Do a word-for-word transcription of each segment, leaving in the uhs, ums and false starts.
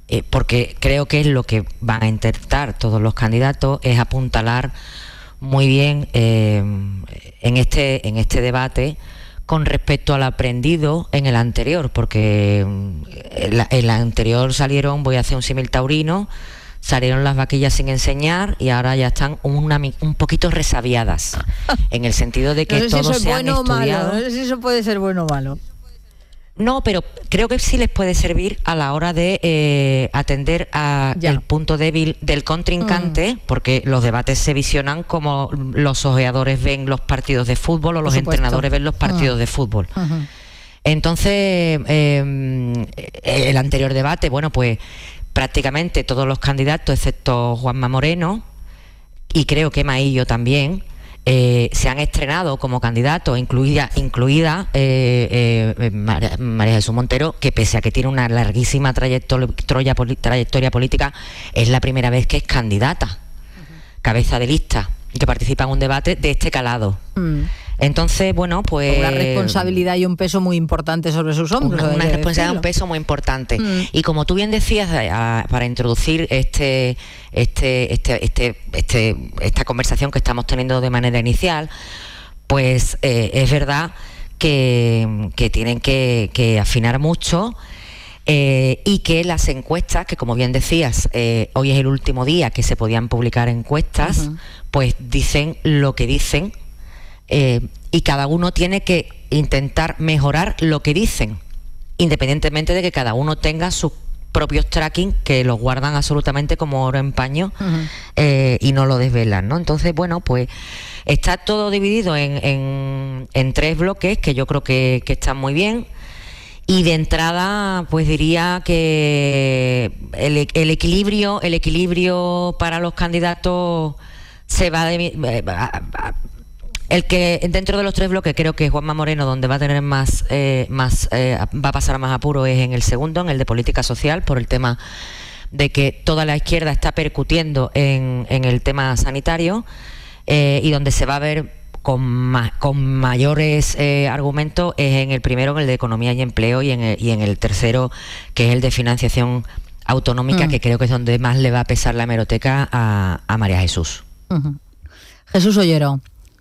eh, porque creo que es lo que van a intentar todos los candidatos, es apuntalar muy bien eh, en este en este debate con respecto al aprendido en el anterior, porque en el anterior salieron, voy a hacer un símil taurino, salieron las vaquillas sin enseñar y ahora ya están una, un poquito resabiadas, en el sentido de que no sé todos si eso es se bueno han estudiado. O malo, no sé si eso puede ser bueno o malo. No, pero creo que sí les puede servir a la hora de eh, atender a ya. el punto débil del contrincante, mm. porque los debates se visionan como los ojeadores ven los partidos de fútbol o los entrenadores ven los partidos mm. de fútbol. Uh-huh. Entonces, eh, el anterior debate, bueno, pues prácticamente todos los candidatos, excepto Juanma Moreno, y creo que Maillo también, Eh, se han estrenado como candidatos, incluida, incluida eh, eh, María, María Jesús Montero, que pese a que tiene una larguísima trayectoria, trayectoria política, es la primera vez que es candidata, uh-huh. cabeza de lista, y que participa en un debate de este calado. Mm. Entonces, bueno, pues... Una responsabilidad y un peso muy importante sobre sus hombros. Una, una responsabilidad y un peso muy importante. Mm. Y como tú bien decías, a, para introducir este, este, este, este, este, esta conversación que estamos teniendo de manera inicial, pues eh, es verdad que, que tienen que, que afinar mucho eh, y que las encuestas, que como bien decías, eh, hoy es el último día que se podían publicar encuestas, uh-huh. pues dicen lo que dicen. Eh, y cada uno tiene que intentar mejorar lo que dicen, independientemente de que cada uno tenga sus propios tracking que los guardan absolutamente como oro en paño, uh-huh. eh, y no lo desvelan, ¿no? Entonces, bueno, pues está todo dividido en, en, en tres bloques que yo creo que, que están muy bien. Y de entrada, pues diría que el, el equilibrio, el equilibrio para los candidatos se va de eh, a, a, el que dentro de los tres bloques creo que Juanma Moreno, donde va a tener más, eh, más eh, va a pasar más apuro, es en el segundo, en el de política social, por el tema de que toda la izquierda está percutiendo en, en el tema sanitario, eh, y donde se va a ver con, ma- con mayores eh, argumentos es en el primero, en el de economía y empleo, y en el, y en el tercero, que es el de financiación autonómica, mm. que creo que es donde más le va a pesar la hemeroteca a, a María Jesús. Uh-huh. Jesús Ollero.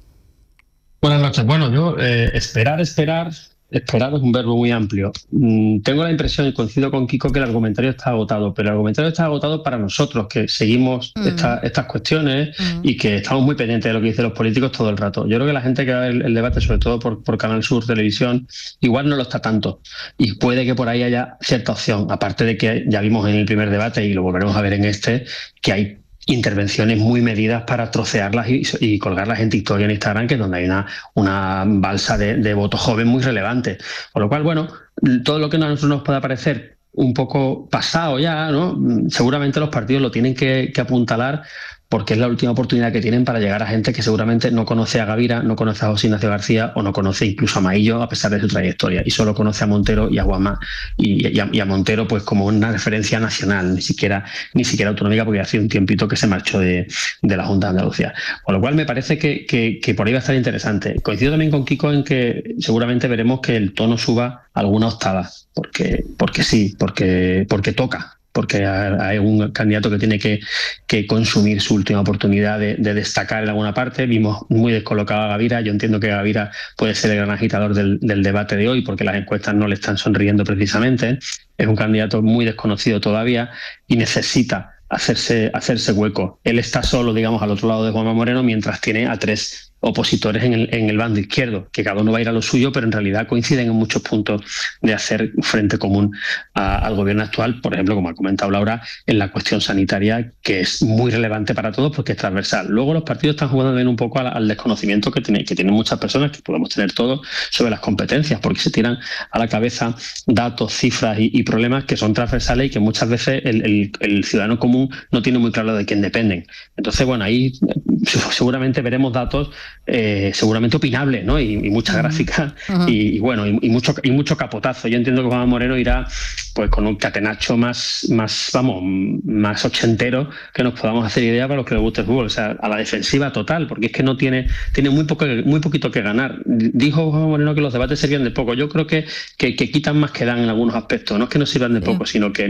Buenas noches. Bueno, yo eh, esperar, esperar, esperar es un verbo muy amplio. Mm, tengo la impresión, y coincido con Kiko, que el argumentario está agotado, pero el argumentario está agotado para nosotros, que seguimos mm. esta, estas cuestiones mm. y que estamos muy pendientes de lo que dicen los políticos todo el rato. Yo creo que la gente que va a ver el, el debate, sobre todo por, por Canal Sur Televisión, igual no lo está tanto. Y puede que por ahí haya cierta opción, aparte de que ya vimos en el primer debate, y lo volveremos a ver en este, que hay intervenciones muy medidas para trocearlas y, y colgarlas en TikTok y en Instagram, que es donde hay una, una balsa de, de voto joven muy relevante. Por lo cual, bueno, todo lo que a nosotros nos pueda parecer un poco pasado ya, ¿no? Seguramente los partidos lo tienen que, que apuntalar, porque es la última oportunidad que tienen para llegar a gente que seguramente no conoce a Gavira, no conoce a José Ignacio García o no conoce incluso a Maillo a pesar de su trayectoria, y solo conoce a Montero y a Juanma, y, y, a, y a Montero pues como una referencia nacional, ni siquiera ni siquiera autonómica, porque hace un tiempito que se marchó de, de la Junta de Andalucía. Con lo cual me parece que, que, que por ahí va a estar interesante. Coincido también con Kiko en que seguramente veremos que el tono suba alguna octava, porque, porque sí, porque, porque toca. porque hay un candidato que tiene que, que consumir su última oportunidad de, de destacar en alguna parte. Vimos muy descolocado a Gavira. Yo entiendo que Gavira puede ser el gran agitador del, del debate de hoy, porque las encuestas no le están sonriendo precisamente. Es un candidato muy desconocido todavía y necesita hacerse, hacerse hueco. Él está solo, digamos, al otro lado de Juanma Moreno, mientras tiene a tres opositores en el, en el bando izquierdo, que cada uno va a ir a lo suyo, pero en realidad coinciden en muchos puntos de hacer frente común a, al gobierno actual, por ejemplo, como ha comentado Laura, en la cuestión sanitaria, que es muy relevante para todos porque es transversal. Luego los partidos están jugando también un poco al, al desconocimiento que, tiene, que tienen muchas personas, que podemos tener todos, sobre las competencias, porque se tiran a la cabeza datos, cifras y, y problemas que son transversales y que muchas veces el, el, el ciudadano común no tiene muy claro de quién dependen. Entonces, bueno, ahí seguramente veremos datos Eh, seguramente opinable, ¿no? Y, y mucha gráfica uh-huh. y, y bueno, y, y mucho y mucho capotazo. Yo entiendo que Juan Moreno irá pues con un catenacho más, más, vamos, más ochentero, que nos podamos hacer idea para los que les guste el fútbol, o sea, a la defensiva total, porque es que no tiene, tiene muy poco, muy poquito que ganar. Dijo Juan Moreno que los debates serían de poco. Yo creo que, que, que quitan más que dan en algunos aspectos. No es que no sirvan de poco, sí. sino que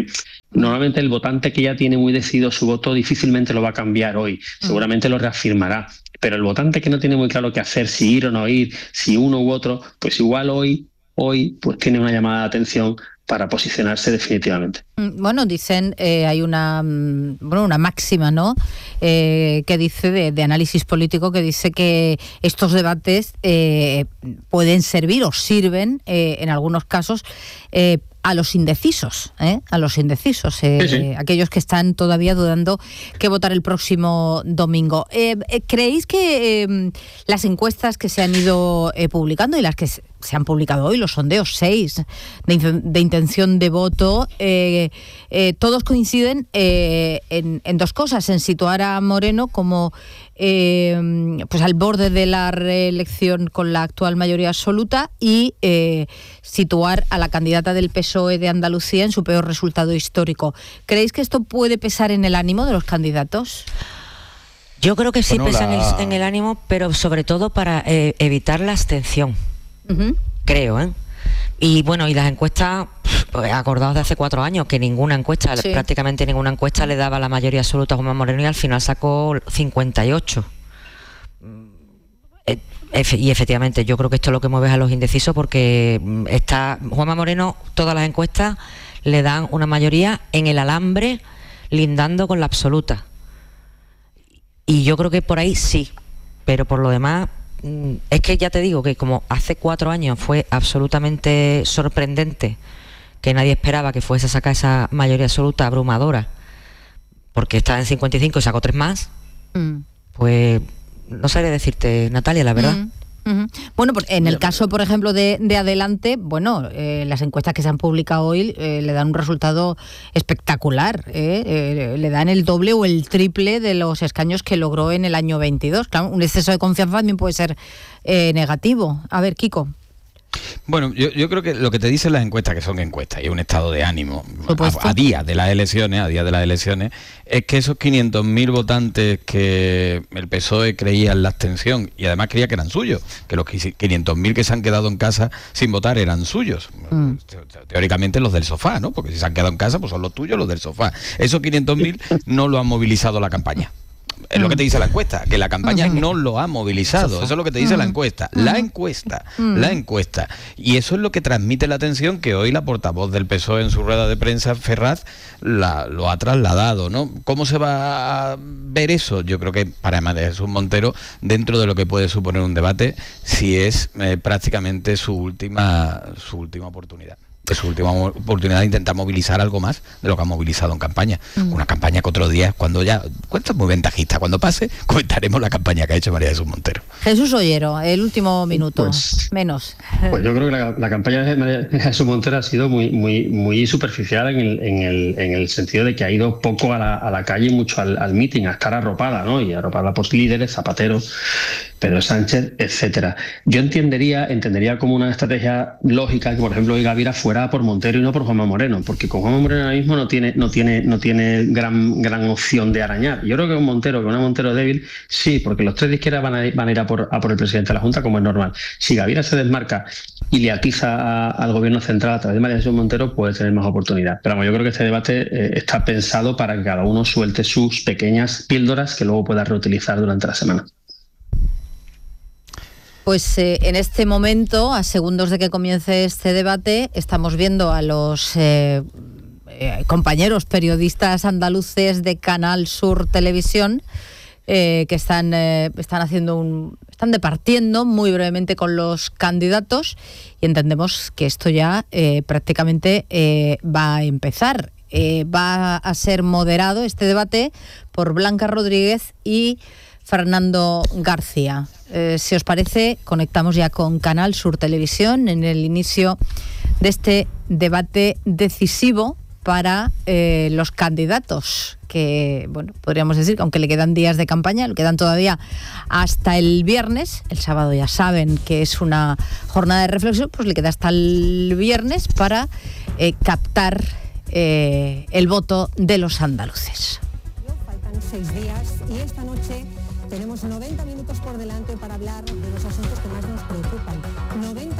Normalmente el votante que ya tiene muy decidido su voto difícilmente lo va a cambiar hoy, seguramente lo reafirmará. Pero el votante que no tiene muy claro qué hacer, si ir o no ir, si uno u otro, pues igual hoy, hoy pues tiene una llamada de atención para posicionarse definitivamente. Bueno, dicen, eh, hay una bueno, una máxima, ¿no? Eh, que dice de, de análisis político, que dice que estos debates eh, pueden servir o sirven eh, en algunos casos eh, a los indecisos, ¿eh? a los indecisos, eh, sí, sí. aquellos que están todavía dudando qué votar el próximo domingo. Eh, eh, ¿Creéis que eh, las encuestas que se han ido eh, publicando y las que se han publicado hoy, los sondeos seis de, de intención de voto, eh, eh, todos coinciden eh, en, en dos cosas, en situar a Moreno como eh, pues al borde de la reelección con la actual mayoría absoluta y eh, situar a la candidata del P S O E de Andalucía en su peor resultado histórico? ¿Creéis que esto puede pesar en el ánimo de los candidatos? Yo creo que sí bueno, pesa la... en, el, en el ánimo, pero sobre todo para eh, evitar la abstención. Uh-huh. Creo, ¿eh? Y bueno, y las encuestas, pues, acordados de hace cuatro años, que ninguna encuesta, sí. prácticamente ninguna encuesta le daba la mayoría absoluta a Juanma Moreno y al final sacó cincuenta y ocho. Y efectivamente, yo creo que esto es lo que mueve a los indecisos, porque está Juanma Moreno, todas las encuestas le dan una mayoría en el alambre, lindando con la absoluta. Y yo creo que por ahí sí, pero por lo demás, es que ya te digo que como hace cuatro años fue absolutamente sorprendente que nadie esperaba que fuese a sacar esa mayoría absoluta abrumadora, porque estaba en cincuenta y cinco y sacó tres más, mm. pues no sabría decirte, Natalia, la verdad. Mm. Uh-huh. Bueno, en el caso, por ejemplo, de, de Adelante, bueno, eh, las encuestas que se han publicado hoy eh, le dan un resultado espectacular, ¿eh? Eh, le dan el doble o el triple de los escaños que logró en el año veintidós. Claro, un exceso de confianza también puede ser eh, negativo. A ver, Kiko. Bueno, yo, yo creo que lo que te dicen las encuestas, que son encuestas y un estado de ánimo a, a día de las elecciones, a día de las elecciones, es que esos quinientos mil votantes que el P S O E creía en la abstención y además creía que eran suyos, que los quinientos mil que se han quedado en casa sin votar eran suyos, mm. teóricamente los del sofá, ¿no? Porque si se han quedado en casa, pues son los tuyos, los del sofá. Esos quinientos mil no lo han movilizado la campaña. Es lo que te dice la encuesta, que la campaña uh-huh. no lo ha movilizado. Eso es lo que te dice uh-huh. la encuesta. La encuesta, uh-huh. la encuesta. Y eso es lo que transmite la atención que hoy la portavoz del P S O E en su rueda de prensa, Ferraz, la, lo ha trasladado, ¿no? ¿Cómo se va a ver eso? Yo creo que para María Jesús Montero, dentro de lo que puede suponer un debate, si es eh, prácticamente su última, su última oportunidad. Es su última oportunidad de intentar movilizar algo más de lo que ha movilizado en campaña. Mm. Una campaña que otros días, cuando ya, cuenta muy ventajista, cuando pase, comentaremos la campaña que ha hecho María Jesús Montero. Jesús Ollero, el último minuto, pues, menos. Pues yo creo que la, la campaña de María Jesús Montero ha sido muy, muy, muy superficial en el, en el, en el sentido de que ha ido poco a la, a la calle y mucho al, al meeting, a estar arropada, ¿no? Y arropada por líderes, Zapatero, Pedro Sánchez, etcétera. Yo entendería, entendería como una estrategia lógica que, por ejemplo, hoy Gavira fuera por Montero y no por Juanma Moreno, porque con Juanma Moreno ahora mismo no tiene, no tiene, no tiene gran, gran opción de arañar. Yo creo que un Montero, que una Montero débil, sí, porque los tres de izquierda van a ir, van a, ir a, por, a por el presidente de la Junta, como es normal. Si Gavira se desmarca y le atiza a, al gobierno central a través de María Jesús Montero, puede tener más oportunidad. Pero bueno, yo creo que este debate eh, está pensado para que cada uno suelte sus pequeñas píldoras que luego pueda reutilizar durante la semana. Pues eh, en este momento, a segundos de que comience este debate, estamos viendo a los eh, eh, compañeros periodistas andaluces de Canal Sur Televisión eh, que están, eh, están haciendo un, están departiendo muy brevemente con los candidatos y entendemos que esto ya eh, prácticamente eh, va a empezar. Eh, va a ser moderado este debate por Blanca Rodríguez y Fernando García. Eh, si os parece, conectamos ya con Canal Sur Televisión en el inicio de este debate decisivo para eh, los candidatos, que, bueno, podríamos decir que aunque le quedan días de campaña, le quedan todavía hasta el viernes, el sábado ya saben que es una jornada de reflexión, pues le queda hasta el viernes para eh, captar eh, el voto de los andaluces. Faltan seis días y esta noche tenemos noventa minutos por delante para hablar de los asuntos que más nos preocupan. noventa minutos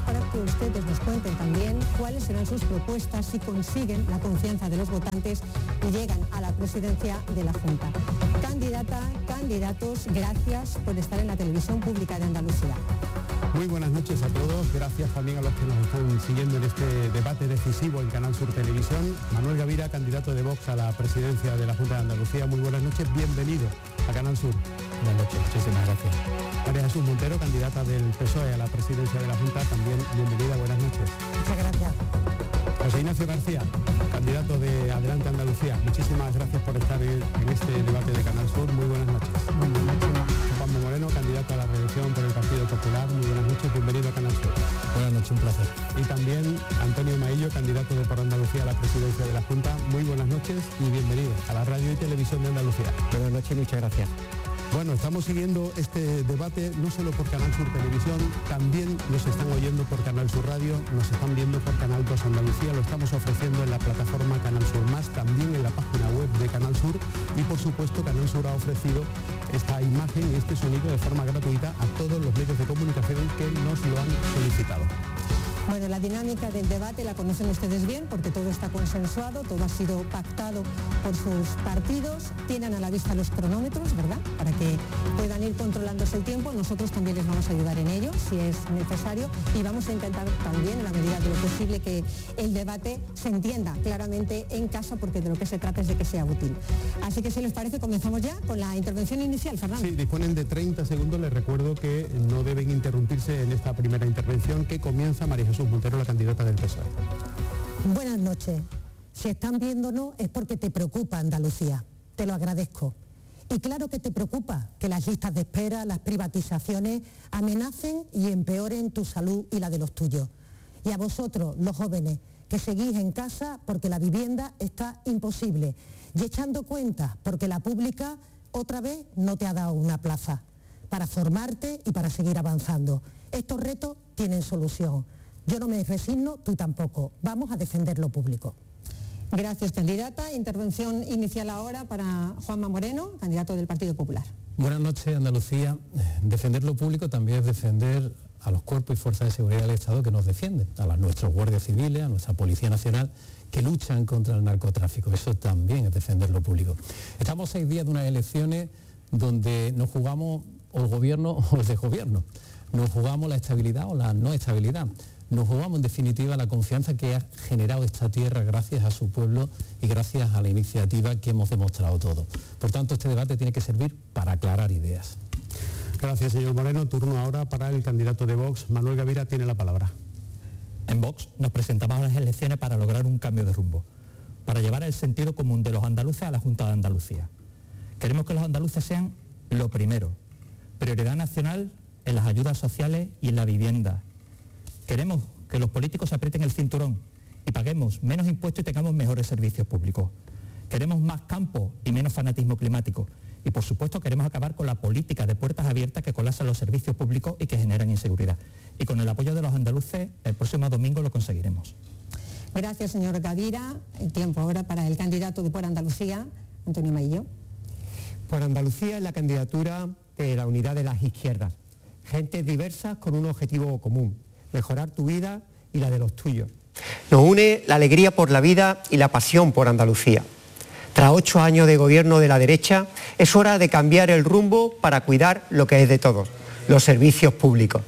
para que ustedes nos cuenten también cuáles serán sus propuestas si consiguen la confianza de los votantes y llegan a la presidencia de la Junta. Candidata, candidatos, gracias por estar en la televisión pública de Andalucía. Muy buenas noches a todos, gracias también a los que nos están siguiendo en este debate decisivo en Canal Sur Televisión. Manuel Gavira, candidato de Vox a la presidencia de la Junta de Andalucía, muy buenas noches, bienvenido a Canal Sur. Buenas noches, muchísimas gracias. María Jesús Montero, candidata del P S O E a la presidencia de la Junta, también bienvenida, buenas noches. Muchas gracias. José Ignacio García, candidato de Adelante Andalucía, muchísimas gracias por estar en este debate de Canal Sur, muy buenas noches. Muy buenas noches. Juanma Moreno, candidato a la reelección por el Partido Popular, muy buenas noches, bienvenido a Canal Sur. Buenas noches, un placer. Y también Antonio Maillo, candidato de Por Andalucía a la presidencia de la Junta, muy buenas noches y bienvenido a la radio y televisión de Andalucía. Buenas noches y muchas gracias. Bueno, estamos siguiendo este debate no solo por Canal Sur Televisión, también nos están oyendo por Canal Sur Radio, nos están viendo por Canal dos Andalucía, lo estamos ofreciendo en la plataforma Canal Sur Más, también en la página web de Canal Sur y por supuesto Canal Sur ha ofrecido esta imagen y este sonido de forma gratuita a todos los medios de comunicación que nos lo han solicitado. Bueno, la dinámica del debate la conocen ustedes bien porque todo está consensuado, todo ha sido pactado por sus partidos, tienen a la vista los cronómetros, ¿verdad?, para que puedan ir controlándose el tiempo. Nosotros también les vamos a ayudar en ello si es necesario y vamos a intentar también, en la medida de lo posible, que el debate se entienda claramente en casa porque de lo que se trata es de que sea útil. Así que si les parece comenzamos ya con la intervención inicial, Fernando. Sí, disponen de treinta segundos, les recuerdo que no deben interrumpirse en esta primera intervención que comienza María Jesús Montero, la candidata del P S O E. Buenas noches. Si están viéndonos es porque te preocupa Andalucía. Te lo agradezco. Y claro que te preocupa que las listas de espera, las privatizaciones amenacen y empeoren tu salud y la de los tuyos. Y a vosotros, los jóvenes, que seguís en casa porque la vivienda está imposible y echando cuentas porque la pública otra vez no te ha dado una plaza para formarte y para seguir avanzando. Estos retos tienen solución. Yo no me resigno, tú tampoco. Vamos a defender lo público. Gracias, candidata. Intervención inicial ahora para Juanma Moreno, candidato del Partido Popular. Buenas noches, Andalucía. Defender lo público también es defender a los cuerpos y fuerzas de seguridad del Estado que nos defienden, a las, nuestros guardias civiles, a nuestra Policía Nacional, que luchan contra el narcotráfico. Eso también es defender lo público. Estamos seis días de unas elecciones donde nos jugamos o el gobierno o el desgobierno. Nos jugamos la estabilidad o la no estabilidad. Nos jugamos en definitiva la confianza que ha generado esta tierra gracias a su pueblo y gracias a la iniciativa que hemos demostrado todos. Por tanto, este debate tiene que servir para aclarar ideas. Gracias, señor Moreno. Turno ahora para el candidato de Vox. Manuel Gavira tiene la palabra. En Vox nos presentamos a las elecciones para lograr un cambio de rumbo, para llevar el sentido común de los andaluces a la Junta de Andalucía. Queremos que los andaluces sean lo primero, prioridad nacional en las ayudas sociales y en la vivienda. Queremos que los políticos se aprieten el cinturón y paguemos menos impuestos y tengamos mejores servicios públicos. Queremos más campo y menos fanatismo climático. Y por supuesto queremos acabar con la política de puertas abiertas que colapsan los servicios públicos y que generan inseguridad. Y con el apoyo de los andaluces, el próximo domingo lo conseguiremos. Gracias, señor Gavira. El tiempo ahora para el candidato de Por Andalucía, Antonio Maillo. Por Andalucía es la candidatura de la unidad de las izquierdas. Gentes diversas con un objetivo común: mejorar tu vida y la de los tuyos. Nos une la alegría por la vida y la pasión por Andalucía. Tras ocho años de gobierno de la derecha, es hora de cambiar el rumbo para cuidar lo que es de todos, los servicios públicos.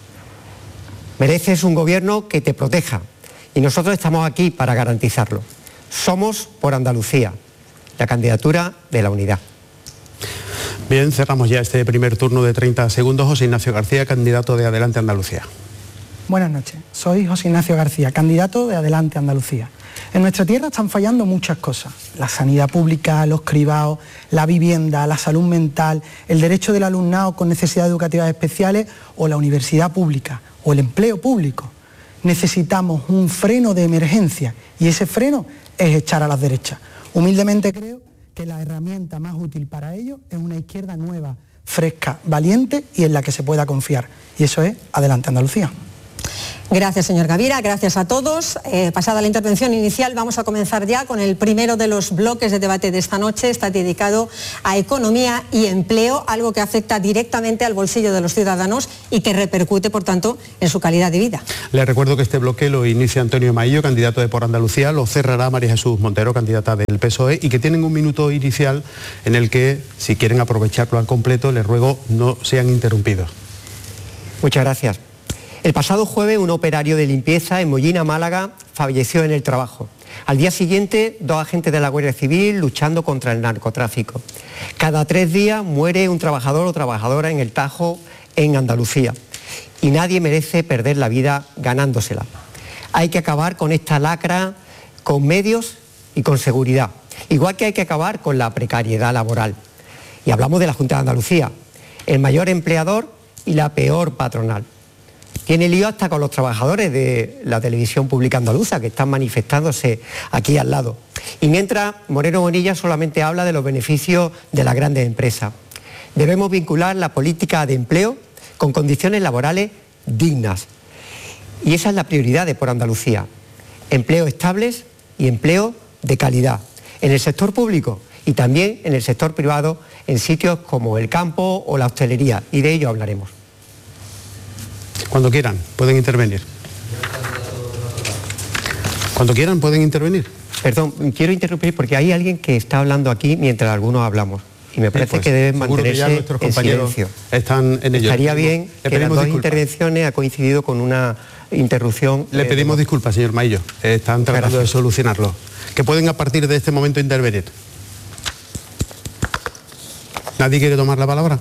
Mereces un gobierno que te proteja y nosotros estamos aquí para garantizarlo. Somos Por Andalucía, la candidatura de la unidad. Bien, cerramos ya este primer turno de treinta segundos. José Ignacio García, candidato de Adelante Andalucía. Buenas noches, soy José Ignacio García, candidato de Adelante Andalucía. En nuestra tierra están fallando muchas cosas: la sanidad pública, los cribados, la vivienda, la salud mental, el derecho del alumnado con necesidades educativas especiales o la universidad pública o el empleo público. Necesitamos un freno de emergencia y ese freno es echar a las derechas. Humildemente creo que la herramienta más útil para ello es una izquierda nueva, fresca, valiente y en la que se pueda confiar. Y eso es Adelante Andalucía. Gracias, señor Gavira, gracias a todos. Eh, pasada la intervención inicial, vamos a comenzar ya con el primero de los bloques de debate de esta noche. Está dedicado a economía y empleo, algo que afecta directamente al bolsillo de los ciudadanos y que repercute, por tanto, en su calidad de vida. Les recuerdo que este bloque lo inicia Antonio Maillo, candidato de Por Andalucía, lo cerrará María Jesús Montero, candidata del P S O E, y que tienen un minuto inicial en el que, si quieren aprovecharlo al completo, les ruego no sean interrumpidos. Muchas gracias. El pasado jueves, un operario de limpieza en Mollina, Málaga, falleció en el trabajo. Al día siguiente, dos agentes de la Guardia Civil luchando contra el narcotráfico. Cada tres días muere un trabajador o trabajadora en el Tajo, en Andalucía. Y nadie merece perder la vida ganándosela. Hay que acabar con esta lacra con medios y con seguridad. Igual que hay que acabar con la precariedad laboral. Y hablamos de la Junta de Andalucía, el mayor empleador y la peor patronal. Tiene lío hasta con los trabajadores de la televisión pública andaluza, que están manifestándose aquí al lado. Y mientras, Moreno Bonilla solamente habla de los beneficios de las grandes empresas. Debemos vincular la política de empleo con condiciones laborales dignas. Y esa es la prioridad de Por Andalucía. Empleo estables y empleo de calidad. En el sector público y también en el sector privado, en sitios como el campo o la hostelería. Y de ello hablaremos. Cuando quieran, pueden intervenir. Cuando quieran, pueden intervenir. Perdón, quiero interrumpir porque hay alguien que está hablando aquí mientras algunos hablamos. Y me parece sí, pues, que deben mantenerse que en silencio. Están en ello. Estaría bien Le que las dos disculpas. intervenciones ha coincidido con una interrupción. Le pedimos de... disculpas, señor Maillo. Están tratando Gracias. de solucionarlo. Que pueden a partir de este momento intervenir. ¿Nadie quiere tomar la palabra?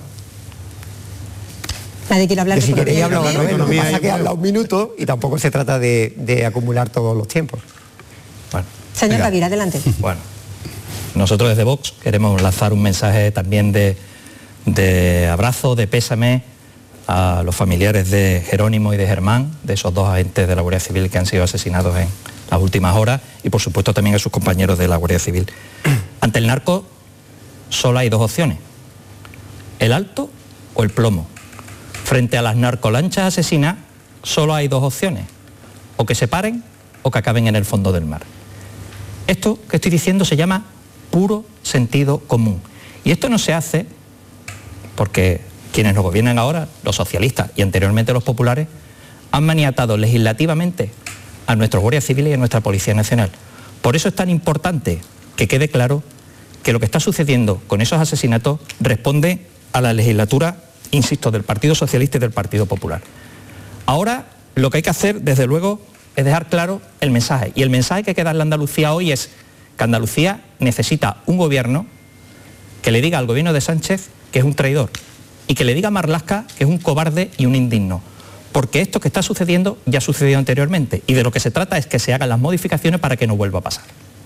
Nadie quiere hablar. Si queréis hablar, bueno, lo que pasa es que habla un minuto y tampoco se trata de, de acumular todos los tiempos. Bueno, Señor Gavira, adelante. Bueno, nosotros desde Vox queremos lanzar un mensaje también de, de abrazo, de pésame a los familiares de Jerónimo y de Germán, de esos dos agentes de la Guardia Civil que han sido asesinados en las últimas horas, y por supuesto también a sus compañeros de la Guardia Civil. Ante el narco solo hay dos opciones: el alto o el plomo. Frente a las narcolanchas asesinas solo hay dos opciones: o que se paren o que acaben en el fondo del mar. Esto que estoy diciendo se llama puro sentido común. Y esto no se hace porque quienes nos gobiernan ahora, los socialistas y anteriormente los populares, han maniatado legislativamente a nuestros guardias civiles y a nuestra Policía Nacional. Por eso es tan importante que quede claro que lo que está sucediendo con esos asesinatos responde a la legislatura, insisto, del Partido Socialista y del Partido Popular. Ahora lo que hay que hacer, desde luego, es dejar claro el mensaje. Y el mensaje que hay que darle a Andalucía hoy es que Andalucía necesita un gobierno que le diga al gobierno de Sánchez que es un traidor y que le diga a Marlaska que es un cobarde y un indigno. Porque esto que está sucediendo ya ha sucedido anteriormente y de lo que se trata es que se hagan las modificaciones para que no vuelva a pasar.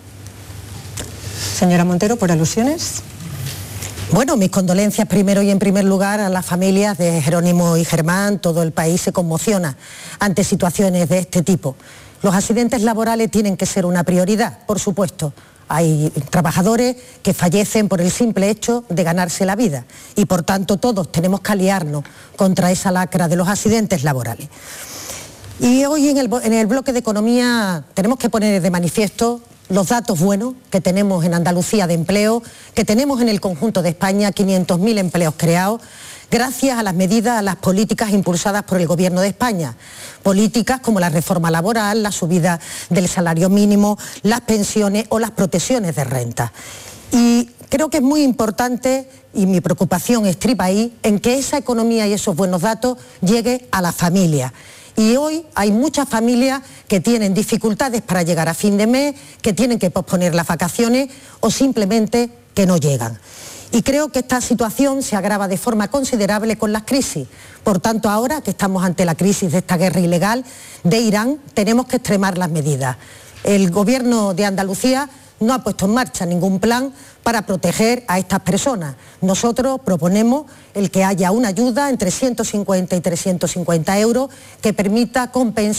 Señora Montero, por alusiones. Bueno, mis condolencias primero y en primer lugar a las familias de Jerónimo y Germán. Todo el país se conmociona ante situaciones de este tipo. Los accidentes laborales tienen que ser una prioridad, por supuesto. Hay trabajadores que fallecen por el simple hecho de ganarse la vida y por tanto todos tenemos que aliarnos contra esa lacra de los accidentes laborales. Y hoy en el, en el bloque de economía tenemos que poner de manifiesto los datos buenos que tenemos en Andalucía de empleo, que tenemos en el conjunto de España, quinientos mil empleos creados, gracias a las medidas, a las políticas impulsadas por el Gobierno de España. Políticas como la reforma laboral, la subida del salario mínimo, las pensiones o las protecciones de renta. Y creo que es muy importante, y mi preocupación estriba ahí, en que esa economía y esos buenos datos llegue a la familia. Y hoy hay muchas familias que tienen dificultades para llegar a fin de mes, que tienen que posponer las vacaciones o simplemente que no llegan. Y creo que esta situación se agrava de forma considerable con las crisis. Por tanto, ahora que estamos ante la crisis de esta guerra ilegal de Irán, tenemos que extremar las medidas. El Gobierno de Andalucía no ha puesto en marcha ningún plan para proteger a estas personas. Nosotros proponemos el que haya una ayuda entre ciento cincuenta y trescientos cincuenta euros que permita compensar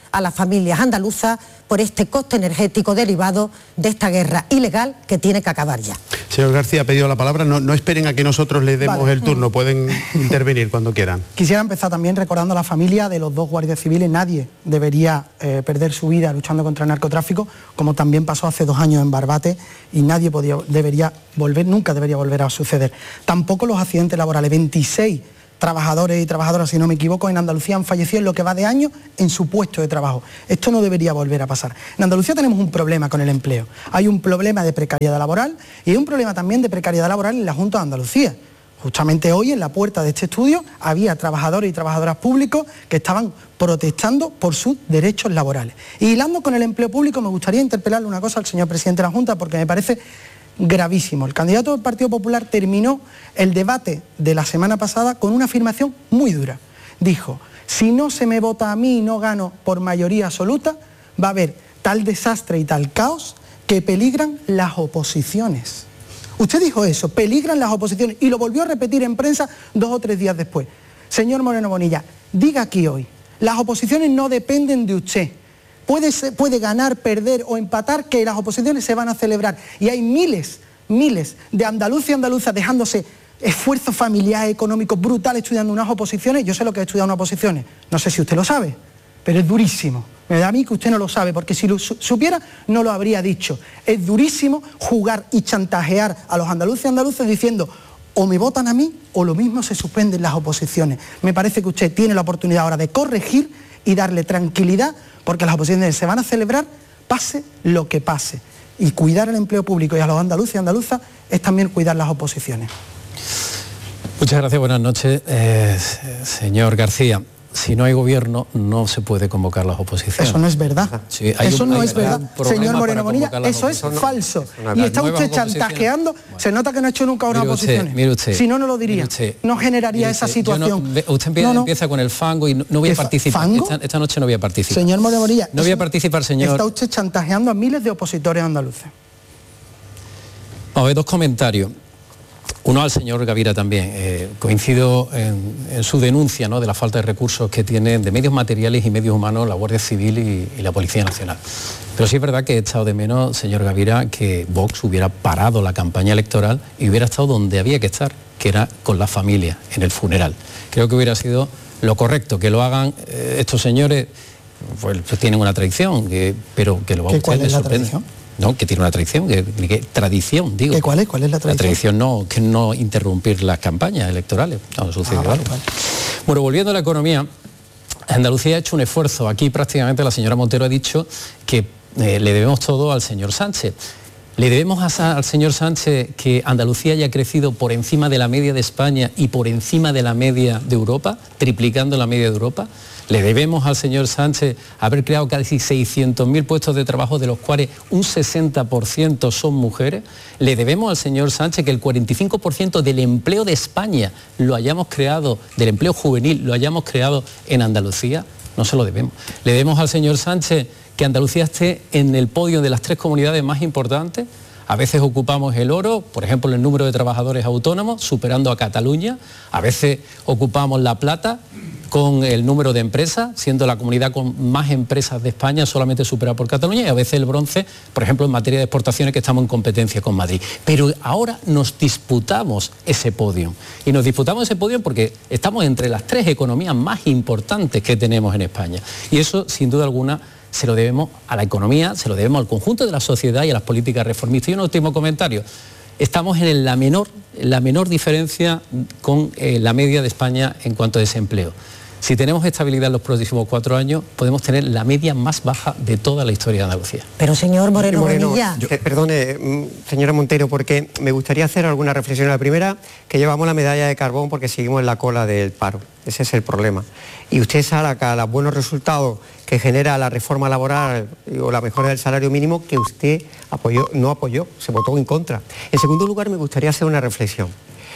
a las familias andaluzas por este coste energético derivado de esta guerra ilegal que tiene que acabar ya. Señor García ha pedido la palabra, no, no esperen a que nosotros les demos vale. el turno, pueden intervenir cuando quieran. Quisiera empezar también recordando a la familia de los dos guardias civiles. Nadie debería eh, perder su vida luchando contra el narcotráfico, como también pasó hace dos años en Barbate, y nadie podía, debería volver, nunca debería volver a suceder. Tampoco los accidentes laborales. veintiséis trabajadores y trabajadoras, si no me equivoco, en Andalucía han fallecido en lo que va de año en su puesto de trabajo. Esto no debería volver a pasar. En Andalucía tenemos un problema con el empleo. Hay un problema de precariedad laboral y hay un problema también de precariedad laboral en la Junta de Andalucía. Justamente hoy en la puerta de este estudio había trabajadores y trabajadoras públicos que estaban protestando por sus derechos laborales. Y hilando con el empleo público, me gustaría interpelarle una cosa al señor presidente de la Junta, porque me parece gravísimo. El candidato del Partido Popular terminó el debate de la semana pasada con una afirmación muy dura. Dijo, si no se me vota a mí y no gano por mayoría absoluta, va a haber tal desastre y tal caos que peligran las oposiciones. Usted dijo eso, peligran las oposiciones, y lo volvió a repetir en prensa dos o tres días después. Señor Moreno Bonilla, diga aquí hoy, las oposiciones no dependen de usted. Puede, ser, puede ganar, perder o empatar, que las oposiciones se van a celebrar. Y hay miles, miles de andaluces y andaluzas dejándose esfuerzos familiares, económicos brutales estudiando unas oposiciones. Yo sé lo que he estudiado unas oposiciones, no sé si usted lo sabe, pero es durísimo. Me da a mí que usted no lo sabe, porque si lo supiera no lo habría dicho. Es durísimo jugar y chantajear a los andaluces y andaluzas diciendo o me votan a mí o lo mismo se suspenden las oposiciones. Me parece que usted tiene la oportunidad ahora de corregir y darle tranquilidad, porque las oposiciones se van a celebrar pase lo que pase. Y cuidar el empleo público y a los andaluces y andaluzas es también cuidar las oposiciones. Muchas gracias, buenas noches. Eh, señor García, si no hay gobierno no se puede convocar las oposiciones. Eso no es verdad. Sí, eso un, no hay, es verdad. Señor Moreno Bonilla, eso es no, falso. No, y está usted chantajeando. Bueno. Se nota que no ha hecho nunca una oposición. Si no, no lo diría. Usted, no generaría esa situación. No, usted empieza, no, no. empieza con el fango y no, no voy a participar. Esta, esta noche no voy a participar. Señor Moreno Bonilla. No voy a participar, señor. Está usted chantajeando a miles de opositores andaluces. A ver, dos comentarios. Uno al señor Gavira también. Eh, coincido en, en su denuncia, ¿no?, de la falta de recursos que tienen de medios materiales y medios humanos la Guardia Civil y, y la Policía Nacional. Pero sí es verdad que he echado de menos, señor Gavira, que Vox hubiera parado la campaña electoral y hubiera estado donde había que estar, que era con la familia, en el funeral. Creo que hubiera sido lo correcto, que lo hagan eh, estos señores, pues, pues tienen una tradición, que, pero que lo va a ¿Cuál es la tradición? No, que tiene una tradición, que, que tradición, digo. ¿Qué cuál es? ¿Cuál es la tradición? La tradición no, que no interrumpir las campañas electorales. No sucede ah, algo. Vale. Bueno, volviendo a la economía, Andalucía ha hecho un esfuerzo. Aquí prácticamente la señora Montero ha dicho que eh, le debemos todo al señor Sánchez. ¿Le debemos a, al señor Sánchez que Andalucía haya crecido por encima de la media de España y por encima de la media de Europa, triplicando la media de Europa? ¿Le debemos al señor Sánchez haber creado casi seiscientos mil puestos de trabajo, de los cuales un sesenta por ciento son mujeres? ¿Le debemos al señor Sánchez que el cuarenta y cinco por ciento del empleo de España lo hayamos creado, del empleo juvenil, lo hayamos creado en Andalucía? No se lo debemos. ¿Le debemos al señor Sánchez que Andalucía esté en el podio de las tres comunidades más importantes? A veces ocupamos el oro, por ejemplo, el número de trabajadores autónomos, superando a Cataluña. A veces ocupamos la plata con el número de empresas, siendo la comunidad con más empresas de España solamente superada por Cataluña, y a veces el bronce, por ejemplo, en materia de exportaciones, que estamos en competencia con Madrid. Pero ahora nos disputamos ese podio. Y nos disputamos ese podio porque estamos entre las tres economías más importantes que tenemos en España. Y eso, sin duda alguna, se lo debemos a la economía, se lo debemos al conjunto de la sociedad y a las políticas reformistas. Y un último comentario. Estamos en la menor, la menor diferencia con eh, la media de España en cuanto a desempleo. Si tenemos estabilidad en los próximos cuatro años, podemos tener la media más baja de toda la historia de Andalucía. Pero señor Moreno, Moreno Bonilla... Yo, eh, perdone, señora Montero, porque me gustaría hacer alguna reflexión. La primera, que llevamos la medalla de carbón porque seguimos en la cola del paro. Ese es el problema. Y usted saca los buenos resultados que genera la reforma laboral o la mejora del salario mínimo, que usted apoyó, no apoyó, se votó en contra. En segundo lugar, me gustaría hacer una reflexión.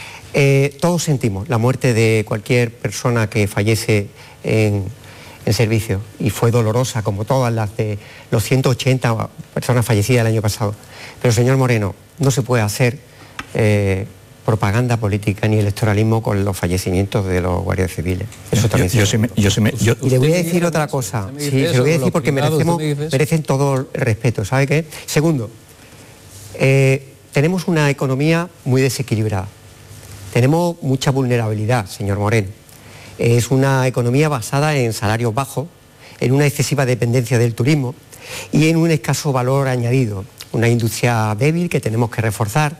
Eh, todos sentimos la muerte de cualquier persona que fallece en, en servicio, y fue dolorosa, como todas las de los ciento ochenta personas fallecidas el año pasado. Pero, señor Moreno, no se puede hacer eh, propaganda política ni electoralismo con los fallecimientos de los guardias civiles. Eso también yo, yo, sí me, yo sí me, yo, Y le voy a decir otra cosa. Sí, se lo voy a decir porque merecemos, merecen todo el respeto. ¿Sabe qué? Segundo, eh, tenemos una economía muy desequilibrada. Tenemos mucha vulnerabilidad, señor Moreno. Es una economía basada en salarios bajos, en una excesiva dependencia del turismo y en un escaso valor añadido. Una industria débil que tenemos que reforzar.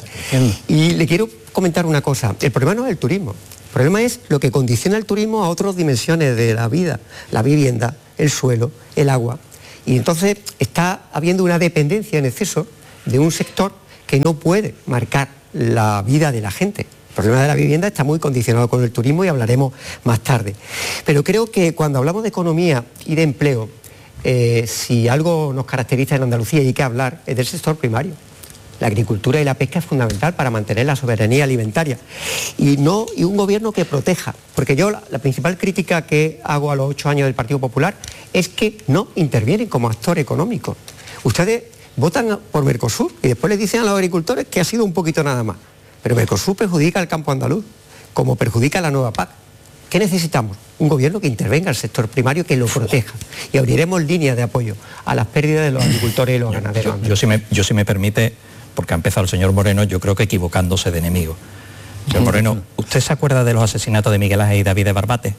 Y le quiero comentar una cosa. El problema no es el turismo. El problema es lo que condiciona el turismo a otras dimensiones de la vida. La vivienda, el suelo, el agua. Y entonces está habiendo una dependencia en exceso de un sector que no puede marcar la vida de la gente. El problema de la vivienda está muy condicionado con el turismo y hablaremos más tarde. Pero creo que cuando hablamos de economía y de empleo, eh, si algo nos caracteriza en Andalucía y hay que hablar es del sector primario. La agricultura y la pesca es fundamental para mantener la soberanía alimentaria. Y, no, y un gobierno que proteja. Porque yo la, la principal crítica que hago a los ocho años del Partido Popular es que no intervienen como actor económico. Ustedes votan por Mercosur y después les dicen a los agricultores que ha sido un poquito nada más. Pero Mercosur perjudica al campo andaluz, como perjudica la nueva P A C. ¿Qué necesitamos? Un gobierno que intervenga al sector primario, que lo proteja. Y abriremos líneas de apoyo a las pérdidas de los agricultores y los ganaderos. Yo, yo, si me, yo si me permite, porque ha empezado el señor Moreno, yo creo que equivocándose de enemigo. Señor Moreno, ¿usted se acuerda de los asesinatos de Miguel Ángel y David de Barbate?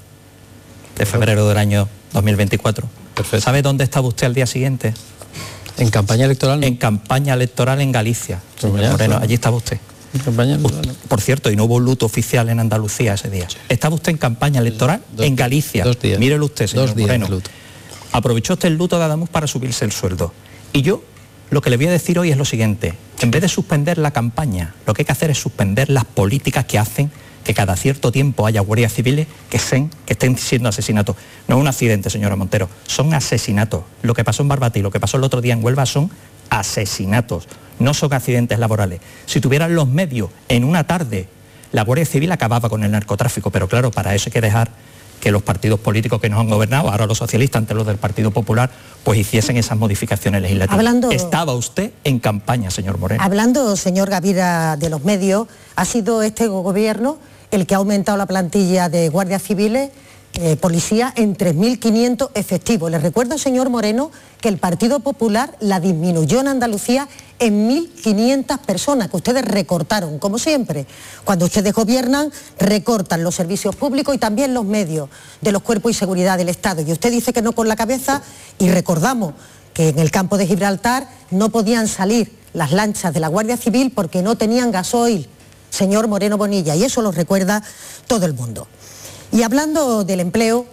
De febrero del año dos mil veinticuatro. Perfecto. ¿Sabe dónde estaba usted al día siguiente? ¿En campaña electoral? En campaña electoral en Galicia. Señor ya, Moreno, allí estaba usted. Usted, por cierto, y no hubo luto oficial en Andalucía ese día. ¿Estaba usted en campaña electoral dos, en Galicia? Dos días. Mírelo usted, señor dos días Moreno. Luto. Aprovechó usted el luto de Adamuz para subirse el sueldo. Y yo lo que le voy a decir hoy es lo siguiente. En vez de suspender la campaña, lo que hay que hacer es suspender las políticas que hacen que cada cierto tiempo haya guardias civiles que, sean, que estén siendo asesinatos. No es un accidente, señora Montero, son asesinatos. Lo que pasó en Barbate y lo que pasó el otro día en Huelva son asesinatos, no son accidentes laborales. Si tuvieran los medios en una tarde, la Guardia Civil acababa con el narcotráfico, pero claro, para eso hay que dejar que los partidos políticos que nos han gobernado, ahora los socialistas, antes los del Partido Popular, pues hiciesen esas modificaciones legislativas. Hablando, Estaba usted en campaña, señor Moreno. Hablando, señor Gavira, de los medios, ha sido este gobierno el que ha aumentado la plantilla de guardias civiles, eh, policía, en tres mil quinientos efectivos. Les recuerdo, señor Moreno, que el Partido Popular la disminuyó en Andalucía en mil quinientas personas, que ustedes recortaron, como siempre. Cuando ustedes gobiernan, recortan los servicios públicos y también los medios de los cuerpos y seguridad del Estado. Y usted dice que no con la cabeza, y recordamos que en el campo de Gibraltar no podían salir las lanchas de la Guardia Civil porque no tenían gasoil, señor Moreno Bonilla, y eso lo recuerda todo el mundo. Y hablando del empleo,